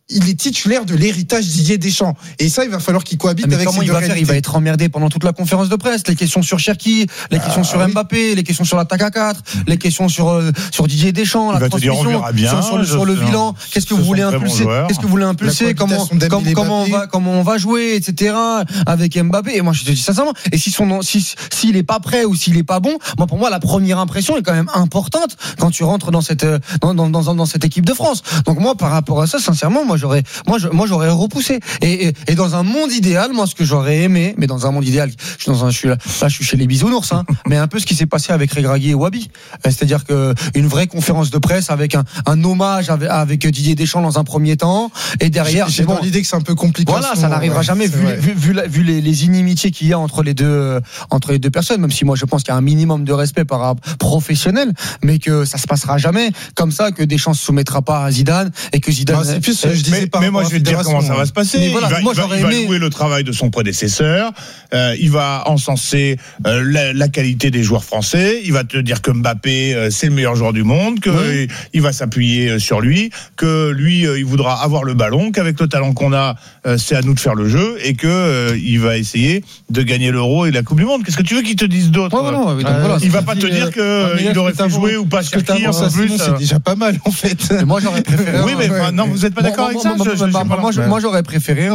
il est titulaire de l'héritage Didier Deschamps. Et ça, il va falloir qu'il cohabite avec comment il va faire ? Il va être emmerdé pendant toute la conférence de presse. Les questions sur Cherki, les questions sur Mbappé, les questions sur l'attaque à 4, les questions sur Didier Deschamps, la transmission, sur le bilan. Qu'est-ce que vous voulez impulser ? Qu'est-ce que vous voulez impulser ? Comment on va jouer, etc. Avec Mbappé. Et moi, je te dis sincèrement. Et s'il est pas prêt ou s'il est pas bon, pour moi, la première impression est quand même importante quand tu rentres dans cette équipe de France. Donc moi, par rapport à ça, sincèrement, moi j'aurais repoussé. Et dans un monde idéal, moi ce que j'aurais aimé, mais dans un monde idéal, je suis chez les bisounours, mais un peu ce qui s'est passé avec Regragui et Wabi. C'est-à-dire que une vraie conférence de presse avec un hommage avec Didier Deschamps dans un premier temps, et derrière. J'ai dans l'idée que c'est un peu compliqué. Voilà, ça n'arrivera jamais vu les inimitiés qu'il y a entre les deux personnes. Même si moi je pense qu'il y a un minimum de respect par rapport professionnel, mais que ça se passera jamais comme ça, que Deschamps se soumettra pas à Zidane et que Zidane. Mais moi je vais te dire comment ça va se passer. Voilà, il va louer le travail de son prédécesseur. Il va encenser la qualité des joueurs français. Il va te dire que Mbappé c'est le meilleur joueur du monde, que il va s'appuyer sur lui, que lui il voudra avoir le ballon, qu'avec le talent qu'on a, c'est à nous de faire le jeu, et que il va essayer de gagner l'Euro et la Coupe du Monde. Qu'est-ce que tu veux qu'il te dise d'autre ? Il va pas te dire qu'il aurait fait jouer ou pas Cherki en plus. C'est déjà pas mal en fait. Moi j'aurais préféré. Oui, mais non, vous êtes pas d'accord avec ça ? Moi j'aurais préféré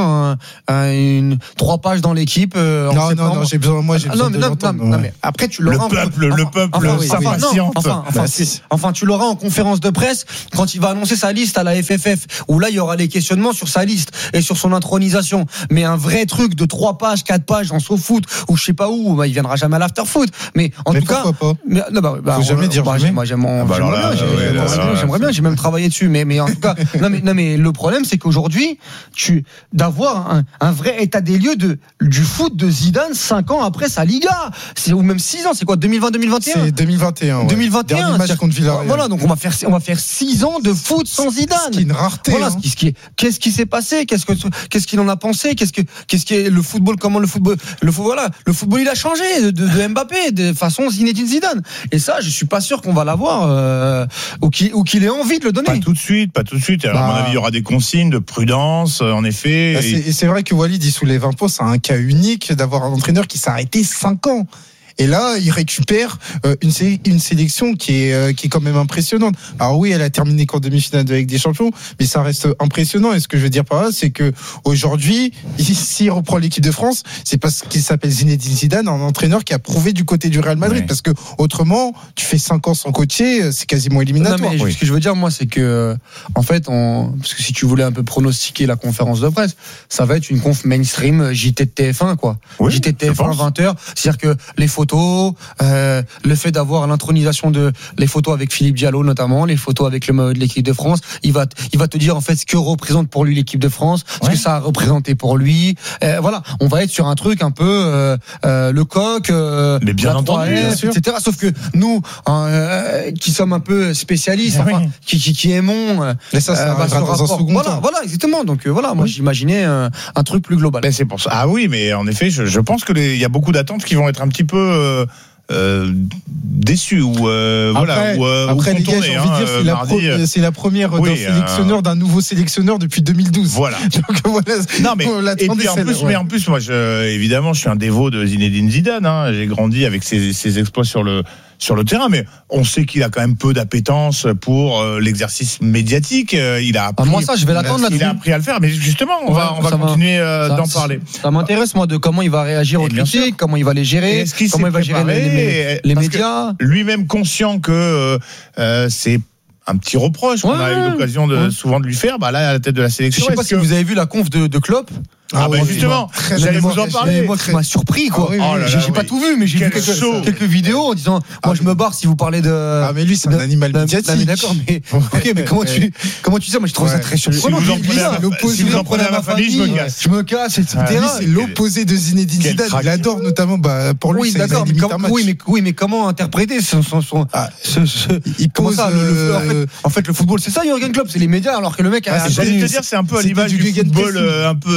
3 pages dans l'équipe. Non, j'ai besoin de l'entendre. Non, mais après tu l'auras. Le peuple s'impatiente. Enfin, tu l'auras en conférence de presse quand il va annoncer sa liste à la FFF, où là il y aura les questionnements sur sa liste et sur son intronisation. Mais un vrai truc de 3 pages, 4 pages en SoFoot ou je sais pas où, il viendra jamais à l'afterfoot. Mais en tout cas, faut jamais dire jamais. Moi j'aimerais bien, j'ai même travaillé dessus. Mais en tout cas, non mais le problème c'est qu'aujourd'hui, d'avoir un vrai état des lieux du foot de Zidane 5 ans après sa Liga, ou même 6 ans, c'est quoi, 2020-2021 ? C'est 2021. 2021. Dernier match contre Villarreal. Voilà, donc on va faire 6 ans de foot sans Zidane. Ce qui est une rareté. Voilà, qu'est-ce qui s'est passé ? Qu'est-ce qu'il en a pensé ? Qu'est-ce qui est le football ? Comment le football il a changé de Mbappé de façon Zinedine Zidane. Et ça, je suis pas sûr qu'on va l'avoir ou qu'il ait envie de le donner. Pas tout de suite. Alors, à mon avis, il y aura des consignes de prudence, en effet. Et c'est vrai que Walid, il soulève un peu, c'est un cas unique d'avoir un entraîneur qui s'est arrêté 5 ans. Et là, il récupère une sélection qui est quand même impressionnante. Alors oui, elle a terminé qu'en demi-finale avec des champions, mais ça reste impressionnant. Et ce que je veux dire par là, c'est que aujourd'hui, s'il reprend l'équipe de France, c'est parce qu'il s'appelle Zinedine Zidane, un entraîneur qui a prouvé du côté du Real Madrid. Ouais. Parce que autrement, tu fais 5 ans sans coacher, c'est quasiment éliminatoire. Non, mais ce que je veux dire, moi, c'est que en fait, parce que si tu voulais un peu pronostiquer la conférence de presse, ça va être une conf mainstream JT de TF1, quoi. Oui, JT de TF1 20h, c'est-à-dire que les photos, le fait d'avoir l'intronisation les photos avec Philippe Diallo notamment, les photos avec le maillot de l'équipe de France, il va te dire en fait ce que représente pour lui l'équipe de France, ce que ça a représenté pour lui. Voilà, on va être sur un truc un peu le coq, mais bien entendu, etc. Sauf que nous, qui sommes un peu spécialistes, qui aimons, mais ça arrivera dans un second temps. Voilà, exactement. Donc voilà, moi j'imaginais un truc plus global. Mais c'est pour ça. Ah oui, mais en effet, je pense que il y a beaucoup d'attentes qui vont être un petit peu déçus ou après les gars, j'ai envie de dire, c'est la première d'un sélectionneur, d'un nouveau sélectionneur depuis 2012. Voilà. Donc voilà. Non mais en plus moi évidemment je suis un dévot de Zinedine Zidane. J'ai grandi avec ses exploits sur le terrain, mais on sait qu'il a quand même peu d'appétence pour l'exercice médiatique. Il a appris, moi ça, je vais l'attendre là-dessus. Il a appris à le faire, mais justement, on va continuer d'en parler. Ça m'intéresse moi de comment il va réagir aux critiques, comment il va les gérer, comment il va gérer les médias. Lui-même conscient que c'est un petit reproche qu'on a eu l'occasion souvent de lui faire. Là, à la tête de la sélection. Je sais pas si vous avez vu la conf de Klopp. Justement, j'allais vous en parler. Moi, qui m'a surpris, quoi. J'ai pas tout vu, mais j'ai vu quelques vidéos en disant, moi, je me barre si vous parlez de. Ah, mais lui, c'est un animal médiatique. D'accord, mais comment tu sais, moi, je trouve ça très surprenant. Si vous en prenez à ma famille, je me casse, etc. C'est l'opposé de Zinedine Zidane. Il adore notamment, pour lui, c'est un limite un match. Oui, mais comment interpréter son. Il pose. En fait, le football, c'est ça, Jürgen Klopp, c'est les médias, alors que le mec a. J'allais te dire, c'est un peu à l'image du football un peu anarchique.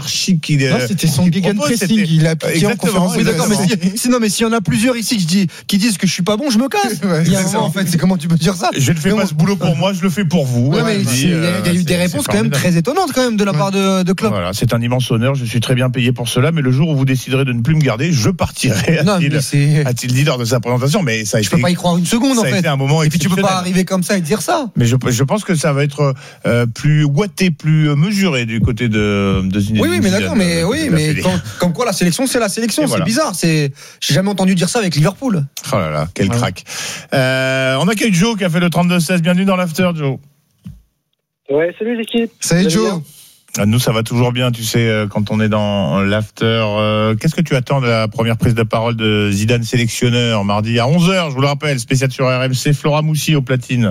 hiérarchie qu'il Non, c'était son gegenpressing, il a appliqué en conférence. Oui, d'accord, mais s'il y en a plusieurs ici qui disent que je suis pas bon, je me casse. Il y a un moment, en fait, c'est comment tu peux dire ça? Je ne fais pas ce boulot pour moi, je le fais pour vous. Ouais, mais il y a eu des réponses quand même très étonnantes quand même de la part de Klopp. Voilà, c'est un immense honneur, je suis très bien payé pour cela, mais le jour où vous déciderez de ne plus me garder, je partirai, a-t-il dit lors de sa présentation. Mais ça a été, peux pas y croire une seconde en fait. Ça a été un moment et puis tu peux pas arriver comme ça et dire ça. Mais je pense que ça va être plus ouaté, plus mesuré du côté de Zinedine. Oui, mais d'accord, mais comme quoi la sélection, c'est la sélection. C'est bizarre. J'ai jamais entendu dire ça avec Liverpool. Oh là là, quel crack. On accueille Joe qui a fait le 32-16. Bienvenue dans l'after, Joe. Ouais, salut l'équipe. Salut Joe. Nous, ça va toujours bien, tu sais, quand on est dans l'after. Qu'est-ce que tu attends de la première prise de parole de Zidane sélectionneur mardi à 11h, je vous le rappelle, spécial sur RMC, Flora Moussi au platine.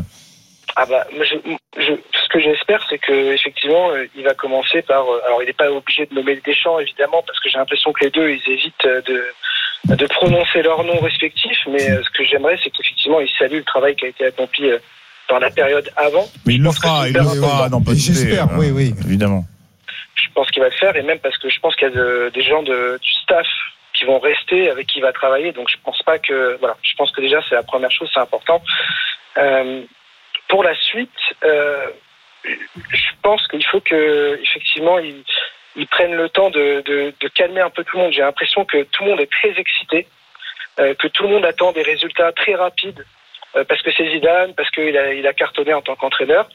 Ce que j'espère, c'est que effectivement, il va commencer par. Alors, il n'est pas obligé de nommer Deschamps, évidemment, parce que j'ai l'impression que les deux, ils évitent de prononcer leurs noms respectifs. Mais ce que j'aimerais, c'est qu'effectivement, il salue le travail qui a été accompli dans la période avant. Mais il le fera, non pas. J'espère, oui, évidemment. Je pense qu'il va le faire, et même parce que je pense qu'il y a des gens du staff qui vont rester, avec qui il va travailler. Donc je pense pas que je pense que déjà c'est la première chose, c'est important. Pour la suite, je pense qu'il faut que effectivement ils prennent le temps de calmer un peu tout le monde. J'ai l'impression que tout le monde est très excité, que tout le monde attend des résultats très rapides parce que c'est Zidane, parce qu'il a cartonné en tant qu'entraîneur.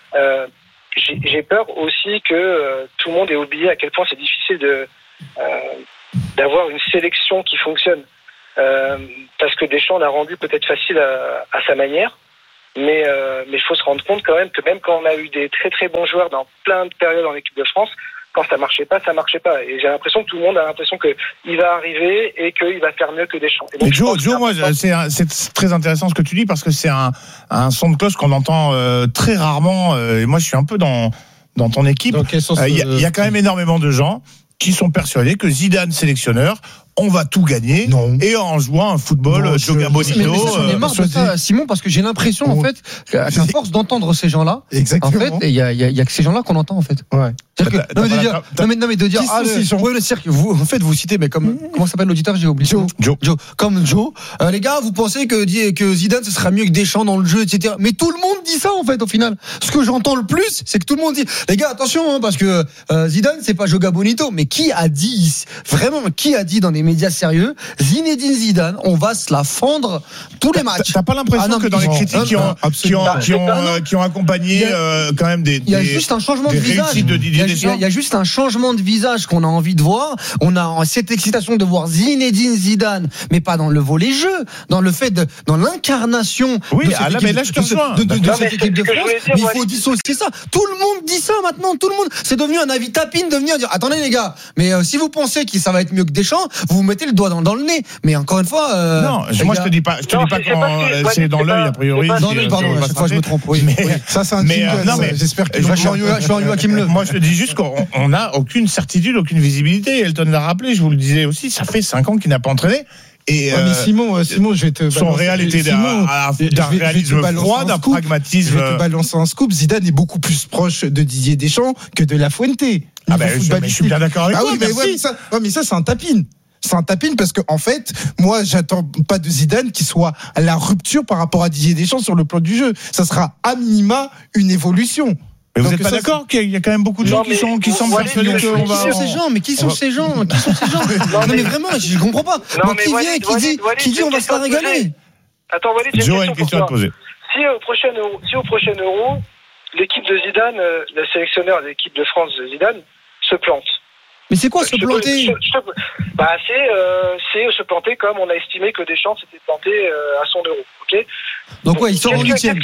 J'ai peur aussi que tout le monde ait oublié à quel point c'est difficile d'avoir une sélection qui fonctionne. Parce que Deschamps l'a rendu peut-être facile à sa manière, mais il faut se rendre compte quand même que même quand on a eu des très très bons joueurs dans plein de périodes en équipe de France, quand ça marchait pas. Et j'ai l'impression que tout le monde a l'impression qu'il va arriver et qu'il va faire mieux que Deschamps. Et donc, Joe, moi, c'est très intéressant ce que tu dis parce que c'est un son de cloche qu'on entend très rarement. Et moi, je suis un peu dans ton équipe. Il y a quand même énormément de gens qui sont persuadés que Zidane sélectionneur, on va tout gagner. Non. Et en jouant un football Joga Bonito. Mais j'en ai marre de ça, Simon, parce que j'ai l'impression en fait qu'à force d'entendre ces gens-là, en fait, il y a que ces gens-là qu'on entend en fait. Ouais. Mais de dire le cirque, vous en fait vous citez, mais comment s'appelle l'auditeur, j'ai oublié. Joe. Comme Joe. Les gars, vous pensez que Zidane ce sera mieux que Deschamps dans le jeu, etc. Mais tout le monde dit ça en fait au final. Ce que j'entends le plus, c'est que tout le monde dit les gars, attention, parce que Zidane c'est pas Joga Bonito. Mais qui a dit dans les médias sérieux, Zinedine Zidane, on va se la fendre tous les matchs? T'as pas l'impression que dans les critiques qui ont accompagné quand même des, il y a juste un changement de visage. Il y a juste un changement de visage qu'on a envie de voir. On a cette excitation de voir Zinedine Zidane, mais pas dans le volet jeu, dans le fait dans l'incarnation. Oui, mais là je te rejoins. De cette équipe de France. Mais il faut dissocier ça. Tout le monde dit ça maintenant. Tout le monde. C'est devenu un avis tapine de venir dire attendez les gars, mais si vous pensez que ça va être mieux que Deschamps, vous mettez le doigt dans le nez. Mais encore une fois. Non, moi je te dis pas quand c'est dans l'œil a priori. Dans l'œil, pardon. À chaque fois je me trompe. Oui. Ça c'est un j'espère que je suis en Joachim Le. Moi je te dis juste qu'on n'a aucune certitude, aucune visibilité. Elton l'a rappelé, je vous le disais aussi, ça fait 5 ans qu'il n'a pas entraîné. Et mais Simon, je vais te son réel était d'un réalisme froid, d'un pragmatisme. Je vais te balancer un scoop. Zidane est beaucoup plus proche de Didier Deschamps que de La Fuente. Je suis bien d'accord avec toi. Mais ça c'est un tapine. C'est un tapine parce que en fait, moi, j'attends pas de Zidane qui soit à la rupture par rapport à Didier Deschamps sur le plan du jeu. Ça sera à minima une évolution. Mais vous n'êtes pas d'accord qu'il y a quand même beaucoup de gens qui sont persuadés qu'on va. Qui sont ces gens? Mais qui sont ces gens? Non mais vraiment, je comprends pas. Qui dit on va se la régaler? Attends, Walid, j'ai une question à poser. Si au prochain Euro, l'équipe de Zidane, le sélectionneur de l'équipe de France de Zidane, se plante. Mais c'est quoi se planter? C'est se planter comme on a estimé que Deschamps s'était planté à son Euro, ok? Donc il sort en huitième.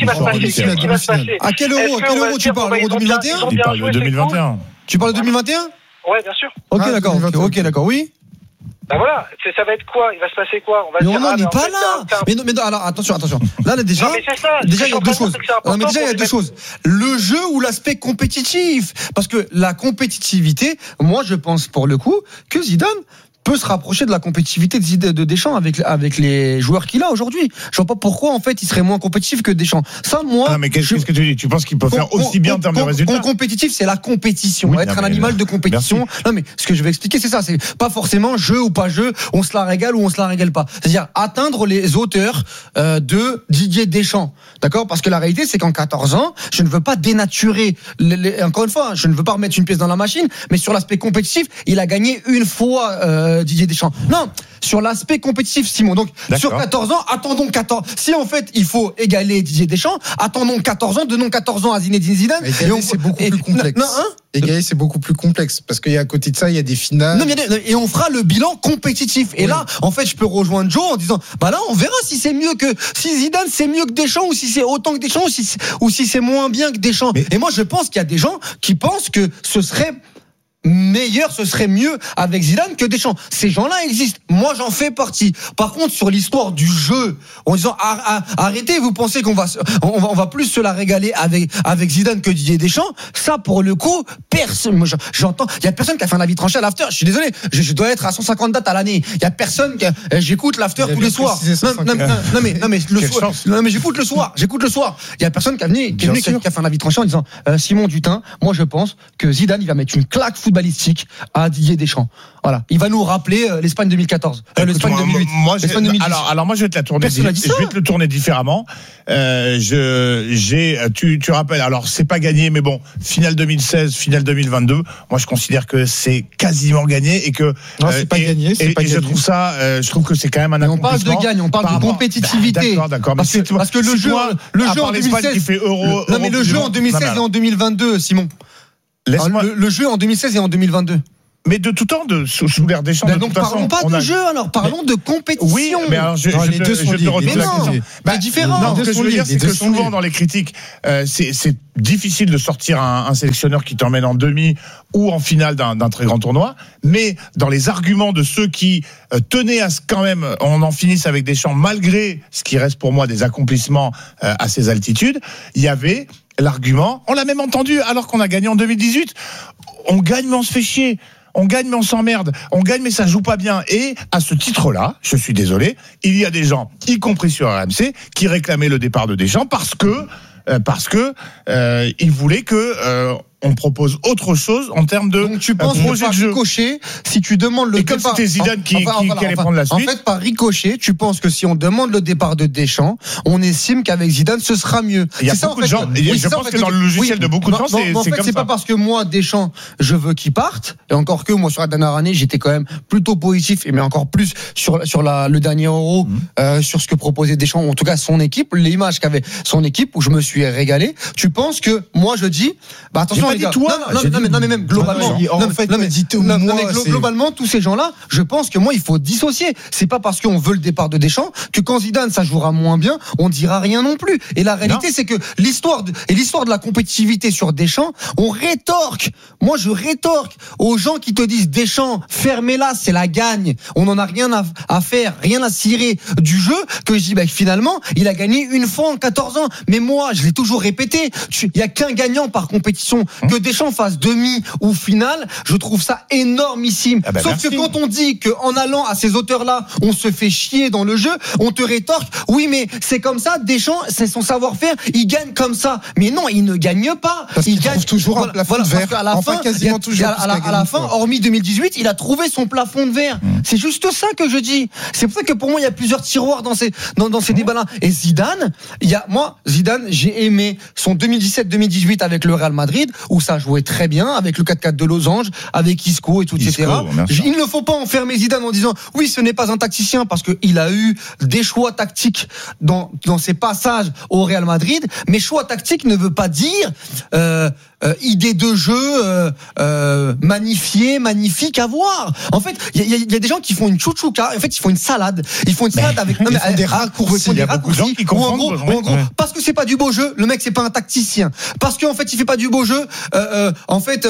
À quel Euro tu parles? L'Euro 2021? Il parle de 2021. Tu parles de 2021? Ouais, bien sûr. Ok, d'accord, oui. Ben voilà, ça va être quoi? Il va se passer quoi? On va mais on n'est pas là. Mais alors attention. Là déjà, il y a deux choses. Non, mais déjà il y a deux choses. Le jeu ou l'aspect compétitif, parce que la compétitivité, moi je pense pour le coup que Zidane peut se rapprocher de la compétitivité de Deschamps avec les joueurs qu'il a aujourd'hui. Je vois pas pourquoi en fait il serait moins compétitif que Deschamps. Ça, moi. Ah, mais qu'est-ce que tu dis? Tu penses qu'il peut faire aussi bien en termes de résultats? Compétitif, c'est la compétition. Oui, être un animal de compétition. Non, mais ce que je vais expliquer, c'est ça. C'est pas forcément jeu ou pas jeu. On se la régale ou on se la régale pas. C'est-à-dire atteindre les hauteurs de Didier Deschamps. D'accord? Parce que la réalité, c'est qu'en 14 ans, je ne veux pas dénaturer. Encore une fois, je ne veux pas remettre une pièce dans la machine, mais sur l'aspect compétitif, il a gagné une fois. Didier Deschamps. Non, sur l'aspect compétitif, Simon. Donc, sur 14 ans, attendons 14. Si en fait, il faut égaler Didier Deschamps, attendons 14 ans, donnons 14 ans à Zinedine Zidane. C'est beaucoup plus complexe. Égaler, c'est beaucoup plus complexe parce qu'à côté de ça, il y a des finales. Non, et on fera le bilan compétitif. Et là, en fait, je peux rejoindre Joe en disant, bah là, on verra si c'est mieux que, si Zidane c'est mieux que Deschamps ou si c'est autant que Deschamps ou si c'est moins bien que Deschamps. Et moi, je pense qu'il y a des gens qui pensent que ce serait mieux avec Zidane que Deschamps. Ces gens-là existent. Moi, j'en fais partie. Par contre, sur l'histoire du jeu, en disant arrêtez, vous pensez qu'on va plus se la régaler avec Zidane que Didier Deschamps. Ça, pour le coup, personne. Moi, j'entends. Il y a personne qui a fait un avis tranché à l'after. Je suis désolé. Je dois être à 150 dates à l'année. Il y a personne j'écoute l'after tous les soirs. Non mais j'écoute le soir. Il y a personne qui a fait un avis tranché en disant Simon Dutin, moi je pense que Zidane il va mettre une claque footballistique à Didier Deschamps. Voilà, il va nous rappeler l'Espagne 2014, l'Espagne 2008. Alors moi je vais te la tourner. Je vais te le tourner différemment. Tu rappelles. Alors c'est pas gagné, mais bon, finale 2016, finale 2022. Moi je considère que c'est quasiment gagné et que c'est pas gagné. Je trouve que c'est quand même un accomplissement. On parle de gagne, on parle de compétitivité. D'accord. Parce que le jeu en 2016 qui fait Euro. Non mais le jeu en 2016 et en 2022, Simon. Le jeu en 2016 et en 2022. Mais de tout temps, sous l'ère Deschamps. Donc parlons pas de jeu, alors parlons de compétition. Oui, mais alors je te retrouve la question. C'est différent. Non, ce que je veux dire, c'est que souvent dans les critiques, c'est difficile de sortir un sélectionneur qui t'emmène en demi ou en finale d'un très grand tournoi. Mais dans les arguments de ceux qui tenaient à ce quand même, on en finisse avec Deschamps, malgré ce qui reste pour moi des accomplissements à ces altitudes, il y avait l'argument, on l'a même entendu alors qu'on a gagné en 2018, on gagne mais on se fait chier. On gagne mais on s'emmerde, on gagne mais ça joue pas bien. Et à ce titre-là, je suis désolé, il y a des gens, y compris sur RMC, qui réclamaient le départ de Deschamps parce que ils voulaient que on propose autre chose en termes de donc tu penses projet de jeu. Ricochet, si tu demandes le départ, comme c'était Zidane qui allait prendre la suite. En fait, par ricochet, tu penses que si on demande le départ de Deschamps, on estime qu'avec Zidane ce sera mieux. Il y a beaucoup de gens. Je pense que dans le logiciel de beaucoup de gens, c'est comme ça. C'est pas parce que moi Deschamps, je veux qu'il parte. Et encore que moi sur la dernière année, j'étais quand même plutôt positif, mais encore plus sur le dernier Euro, sur ce que proposait Deschamps, en tout cas son équipe, l'image qu'avait son équipe où je me suis régalé. Tu penses que moi je dis, bah attention. Non mais même globalement, globalement tous ces gens-là, je pense que moi il faut dissocier. C'est pas parce qu'on veut le départ de Deschamps que quand Zidane ça jouera moins bien, on dira rien non plus. Et la réalité c'est que l'histoire de la compétitivité sur Deschamps, on rétorque. Moi je rétorque aux gens qui te disent Deschamps, fermez-la, c'est la gagne. On en a rien à faire, rien à cirer du jeu. Que je dis finalement il a gagné une fois en 14 ans. Mais moi je l'ai toujours répété, il y a qu'un gagnant par compétition. Que Deschamps fasse demi ou finale, je trouve ça énormissime. Sauf que quand on dit qu'en allant à ces hauteurs-là, on se fait chier dans le jeu, on te rétorque, oui mais c'est comme ça, Deschamps, c'est son savoir-faire, il gagne comme ça. Mais non, il ne gagne pas. Parce il gagne toujours un plafond de verre. À la fin, quasiment toujours. À la fin, hormis 2018, il a trouvé son plafond de verre. C'est juste ça que je dis. C'est pour ça que pour moi, il y a plusieurs tiroirs dans ces débats-là. Et Zidane, Zidane, j'ai aimé son 2017-2018 avec le Real Madrid, où ça jouait très bien avec le 4-4 de Losange, avec Isco et tout, etc. Il ne faut pas enfermer Zidane en disant oui, ce n'est pas un tacticien parce qu'il a eu des choix tactiques dans ses passages au Real Madrid, mais choix tactique ne veut pas dire idée de jeu magnifique à voir. En fait, il y a des gens qui font une chouchouka, en fait, ils font une salade. Ils font une salade avec des raccourcis. Il y a beaucoup de gens qui confondent. En gros, parce que c'est pas du beau jeu, le mec c'est pas un tacticien. Parce qu'en fait, il fait pas du beau jeu, en fait,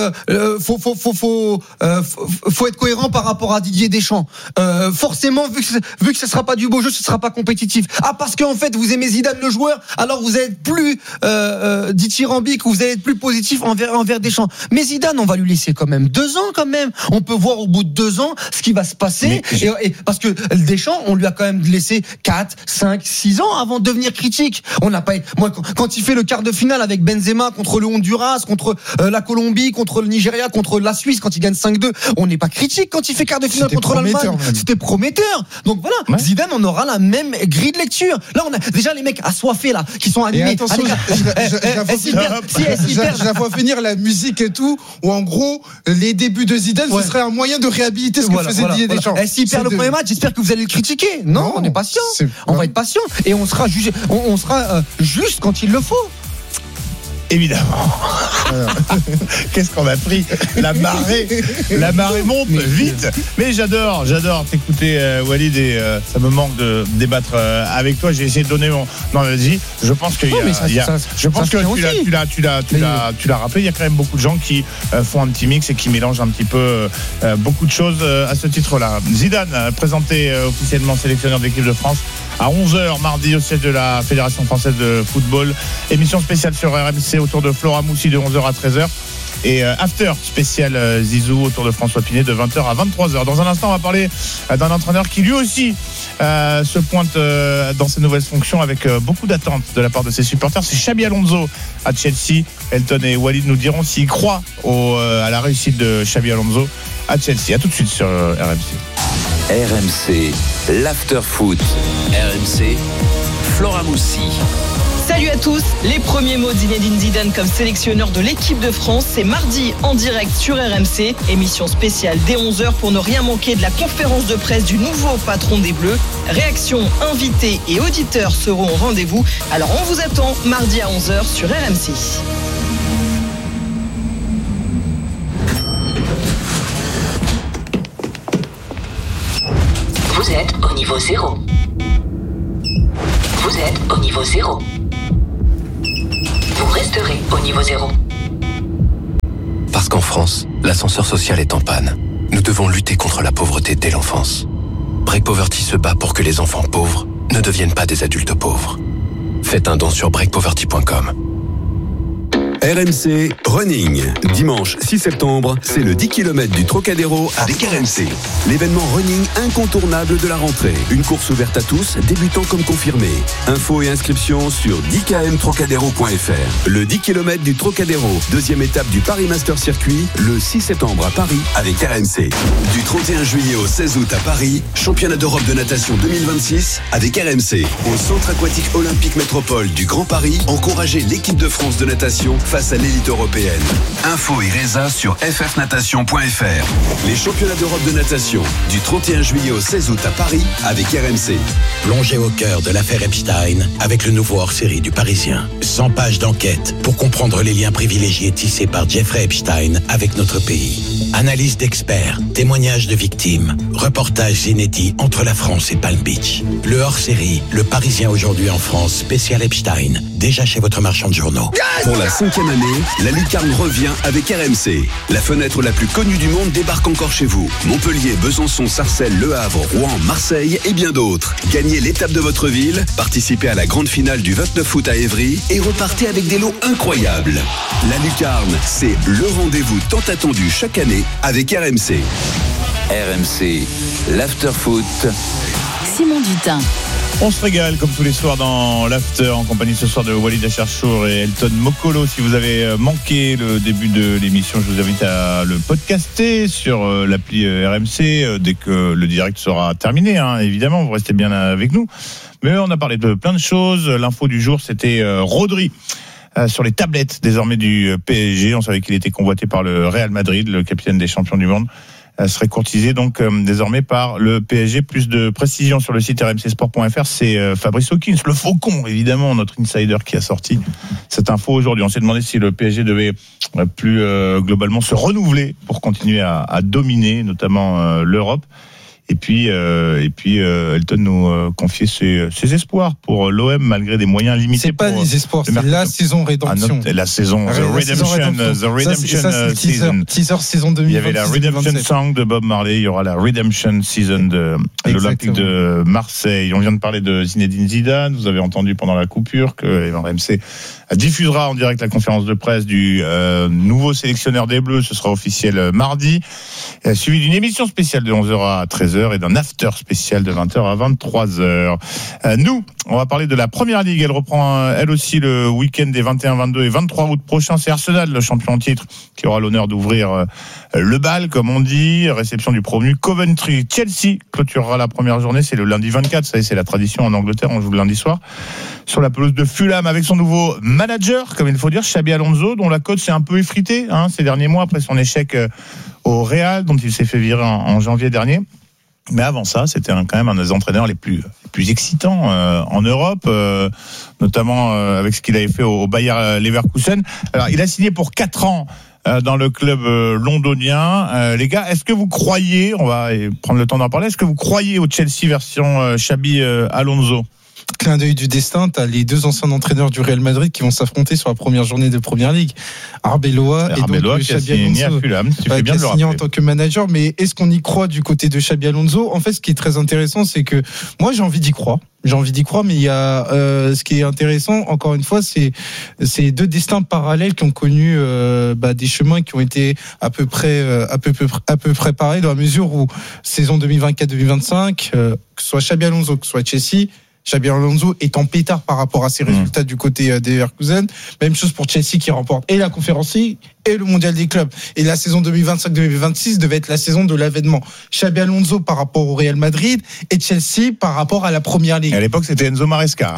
faut être cohérent par rapport à Didier Deschamps. Forcément, vu que ce sera pas du beau jeu, ce sera pas compétitif. Ah, parce qu'en fait, vous aimez Zidane le joueur, alors vous êtes plus dithyrambique, ou vous allez être plus positif envers Deschamps. Mais Zidane, on va lui laisser quand même 2 ans quand même. On peut voir au bout de 2 ans ce qui va se passer. Et parce que Deschamps, on lui a quand même laissé 4, 5, 6 ans avant de devenir critique. On n'a pas. Moi, quand il fait le quart de finale avec Benzema contre le Honduras, contre la Colombie, contre le Nigeria, contre la Suisse, quand il gagne 5-2, on n'est pas critique. Quand il fait quart de finale contre l'Allemagne, c'était prometteur. Donc voilà, ouais. Zidane, on aura la même grille de lecture. Là, on a déjà les mecs assoiffés là, qui sont animés. Et attention, je la vois finir la musique et tout, où en gros, les débuts de Zidane, ce serait un moyen de réhabiliter ce que faisait Didier Deschamps. S'il perd le premier match, j'espère que vous allez le critiquer. Non, on est patient. On va être patient et on sera jugé. On sera juste quand il le faut. Évidemment. Qu'est-ce qu'on a pris? La marée monte vite. Mais j'adore t'écouter, Walid, et ça me manque de débattre avec toi. J'ai essayé de donner mon. Non, vas-y. Je pense que je pense que tu l'as rappelé. Il y a quand même beaucoup de gens qui font un petit mix et qui mélangent un petit peu beaucoup de choses à ce titre-là. Zidane, présenté officiellement sélectionneur de l'équipe de France à 11h mardi au siège de la Fédération française de football. Émission spéciale sur RMC autour de Flora Moussi de 11h à 13h. Et after spécial Zizou autour de François Pinet de 20h à 23h. Dans un instant, on va parler d'un entraîneur qui lui aussi se pointe dans ses nouvelles fonctions avec beaucoup d'attentes de la part de ses supporters. C'est Xabi Alonso à Chelsea. Elton et Walid nous diront s'ils croient à la réussite de Xabi Alonso à Chelsea. À tout de suite sur RMC. RMC, l'after foot. RMC, Flora Moussi. Salut à tous, les premiers mots de Zinedine Zidane comme sélectionneur de l'équipe de France, c'est mardi en direct sur RMC, émission spéciale dès 11h pour ne rien manquer de la conférence de presse du nouveau patron des Bleus. Réactions, invités et auditeurs seront au rendez-vous, alors on vous attend mardi à 11h sur RMC. Vous êtes au niveau 0. Vous êtes au niveau 0. Vous resterez au niveau 0. Parce qu'en France, l'ascenseur social est en panne. Nous devons lutter contre la pauvreté dès l'enfance. Break Poverty se bat pour que les enfants pauvres ne deviennent pas des adultes pauvres. Faites un don sur breakpoverty.com. RMC Running. Dimanche 6 septembre, c'est le 10 km du Trocadéro avec RMC. L'événement running incontournable de la rentrée. Une course ouverte à tous, débutants comme confirmés. Infos et inscriptions sur 10kmtrocadéro.fr. Le 10 km du Trocadéro, deuxième étape du Paris Master Circuit, le 6 septembre à Paris avec RMC. Du 31 juillet au 16 août à Paris, championnat d'Europe de natation 2026 avec RMC. Au Centre aquatique olympique métropole du Grand Paris, encouragez l'équipe de France de natation face à l'élite européenne. Info et résa sur ffnatation.fr. Les championnats d'Europe de natation du 31 juillet au 16 août à Paris avec RMC. Plongez au cœur de l'affaire Epstein avec le nouveau hors-série du Parisien. 100 pages d'enquête pour comprendre les liens privilégiés tissés par Jeffrey Epstein avec notre pays. Analyse d'experts, témoignages de victimes, reportages inédits entre la France et Palm Beach. Le hors-série, le Parisien aujourd'hui en France, spécial Epstein, déjà chez votre marchand de journaux. Pour la 5e année, la Lucarne revient avec RMC. La fenêtre la plus connue du monde débarque encore chez vous. Montpellier, Besançon, Sarcelles, Le Havre, Rouen, Marseille et bien d'autres. Gagnez l'étape de votre ville, participez à la grande finale du 29 août à Évry et repartez avec des lots incroyables. La Lucarne, c'est le rendez-vous tant attendu chaque année avec RMC. RMC, l'after foot. Simon Dutin. On se régale comme tous les soirs dans l'after en compagnie ce soir de Walid Acharchour et Elton Mokolo. Si vous avez manqué le début de l'émission, je vous invite à le podcaster sur l'appli RMC dès que le direct sera terminé. Évidemment, vous restez bien avec nous. Mais on a parlé de plein de choses. L'info du jour, c'était Rodri. Sur les tablettes désormais du PSG. On savait qu'il était convoité par le Real Madrid, le capitaine des champions du monde. Serait courtisé donc désormais par le PSG. Plus de précision sur le site rmcsport.fr, c'est Fabrice Hawkins, le faucon évidemment, notre insider qui a sorti cette info aujourd'hui. On s'est demandé si le PSG devait plus globalement se renouveler pour continuer à dominer notamment l'Europe. Et puis Elton nous confiait ses espoirs pour l'OM malgré des moyens limités. C'est pas des espoirs, c'est la saison rédemption. La saison Redemption Season. Teaser saison 2020. Il y avait la Redemption Song de Bob Marley, il y aura la Redemption Season de l'Olympique de Marseille. On vient de parler de Zinedine Zidane. Vous avez entendu pendant la coupure que RMC diffusera en direct la conférence de presse du nouveau sélectionneur des Bleus. Ce sera officiel mardi, suivi d'une émission spéciale de 11h à 13h et d'un after spécial de 20h à 23h. Nous, on va parler de la Première Ligue. Elle reprend elle aussi le week-end des 21, 22 et 23 août prochains. C'est Arsenal, le champion en titre, qui aura l'honneur d'ouvrir le bal, comme on dit. Réception du promu Coventry. Chelsea clôturera la première journée. C'est le lundi 24. Ça y est, c'est la tradition en Angleterre. On joue le lundi soir sur la pelouse de Fulham avec son nouveau manager, comme il faut dire, Xabi Alonso, dont la cote s'est un peu effritée ces derniers mois après son échec au Real, dont il s'est fait virer en janvier dernier. Mais avant ça, c'était quand même un des entraîneurs les plus excitants en Europe, notamment avec ce qu'il avait fait au Bayer Leverkusen. Alors, il a signé pour 4 ans dans le club londonien. Les gars, est-ce que vous croyez, on va prendre le temps d'en parler, est-ce que vous croyez au Chelsea version Xabi Alonso ? Clin d'œil du destin, t'as les deux anciens entraîneurs du Real Madrid qui vont s'affronter sur la première journée de Première Ligue. Arbeloa et donc Xabi Alonso, qui a signé en tant que manager. Mais est-ce qu'on y croit du côté de Xabi Alonso ? En fait, ce qui est très intéressant, c'est que moi j'ai envie d'y croire, mais il y a ce qui est intéressant, encore une fois, c'est deux destins parallèles qui ont connu des chemins qui ont été à peu près pareils, dans la mesure où saison 2024-2025, que ce soit Xabi Alonso, que ce soit Chelsea, Xabi Alonso est en pétard par rapport à ses résultats du côté des Leverkusen. Même chose pour Chelsea qui remporte et la Conférence League et le Mondial des clubs. Et la saison 2025-2026 devait être la saison de l'avènement. Xabi Alonso par rapport au Real Madrid et Chelsea par rapport à la Première Ligue. À l'époque, c'était Enzo Maresca.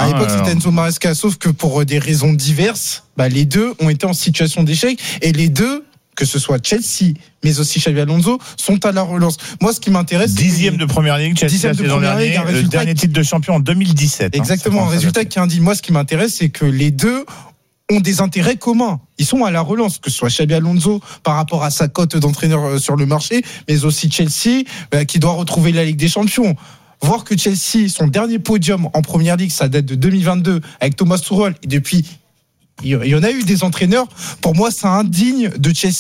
Sauf que pour des raisons diverses, les deux ont été en situation d'échec et les deux, que ce soit Chelsea, mais aussi Xabi Alonso, sont à la relance. Moi, ce qui m'intéresse, c'est 10e de Première Ligue, Chelsea la saison dernière, le dernier titre de champion en 2017. Exactement, un résultat qui indique. Moi, ce qui m'intéresse, c'est que les deux ont des intérêts communs. Ils sont à la relance, que ce soit Xabi Alonso par rapport à sa cote d'entraîneur sur le marché, mais aussi Chelsea, qui doit retrouver la Ligue des Champions. Voir que Chelsea, son dernier podium en Première Ligue, ça date de 2022, avec Thomas Tuchel, et depuis, il y en a eu des entraîneurs. Pour moi, c'est indigne de Chelsea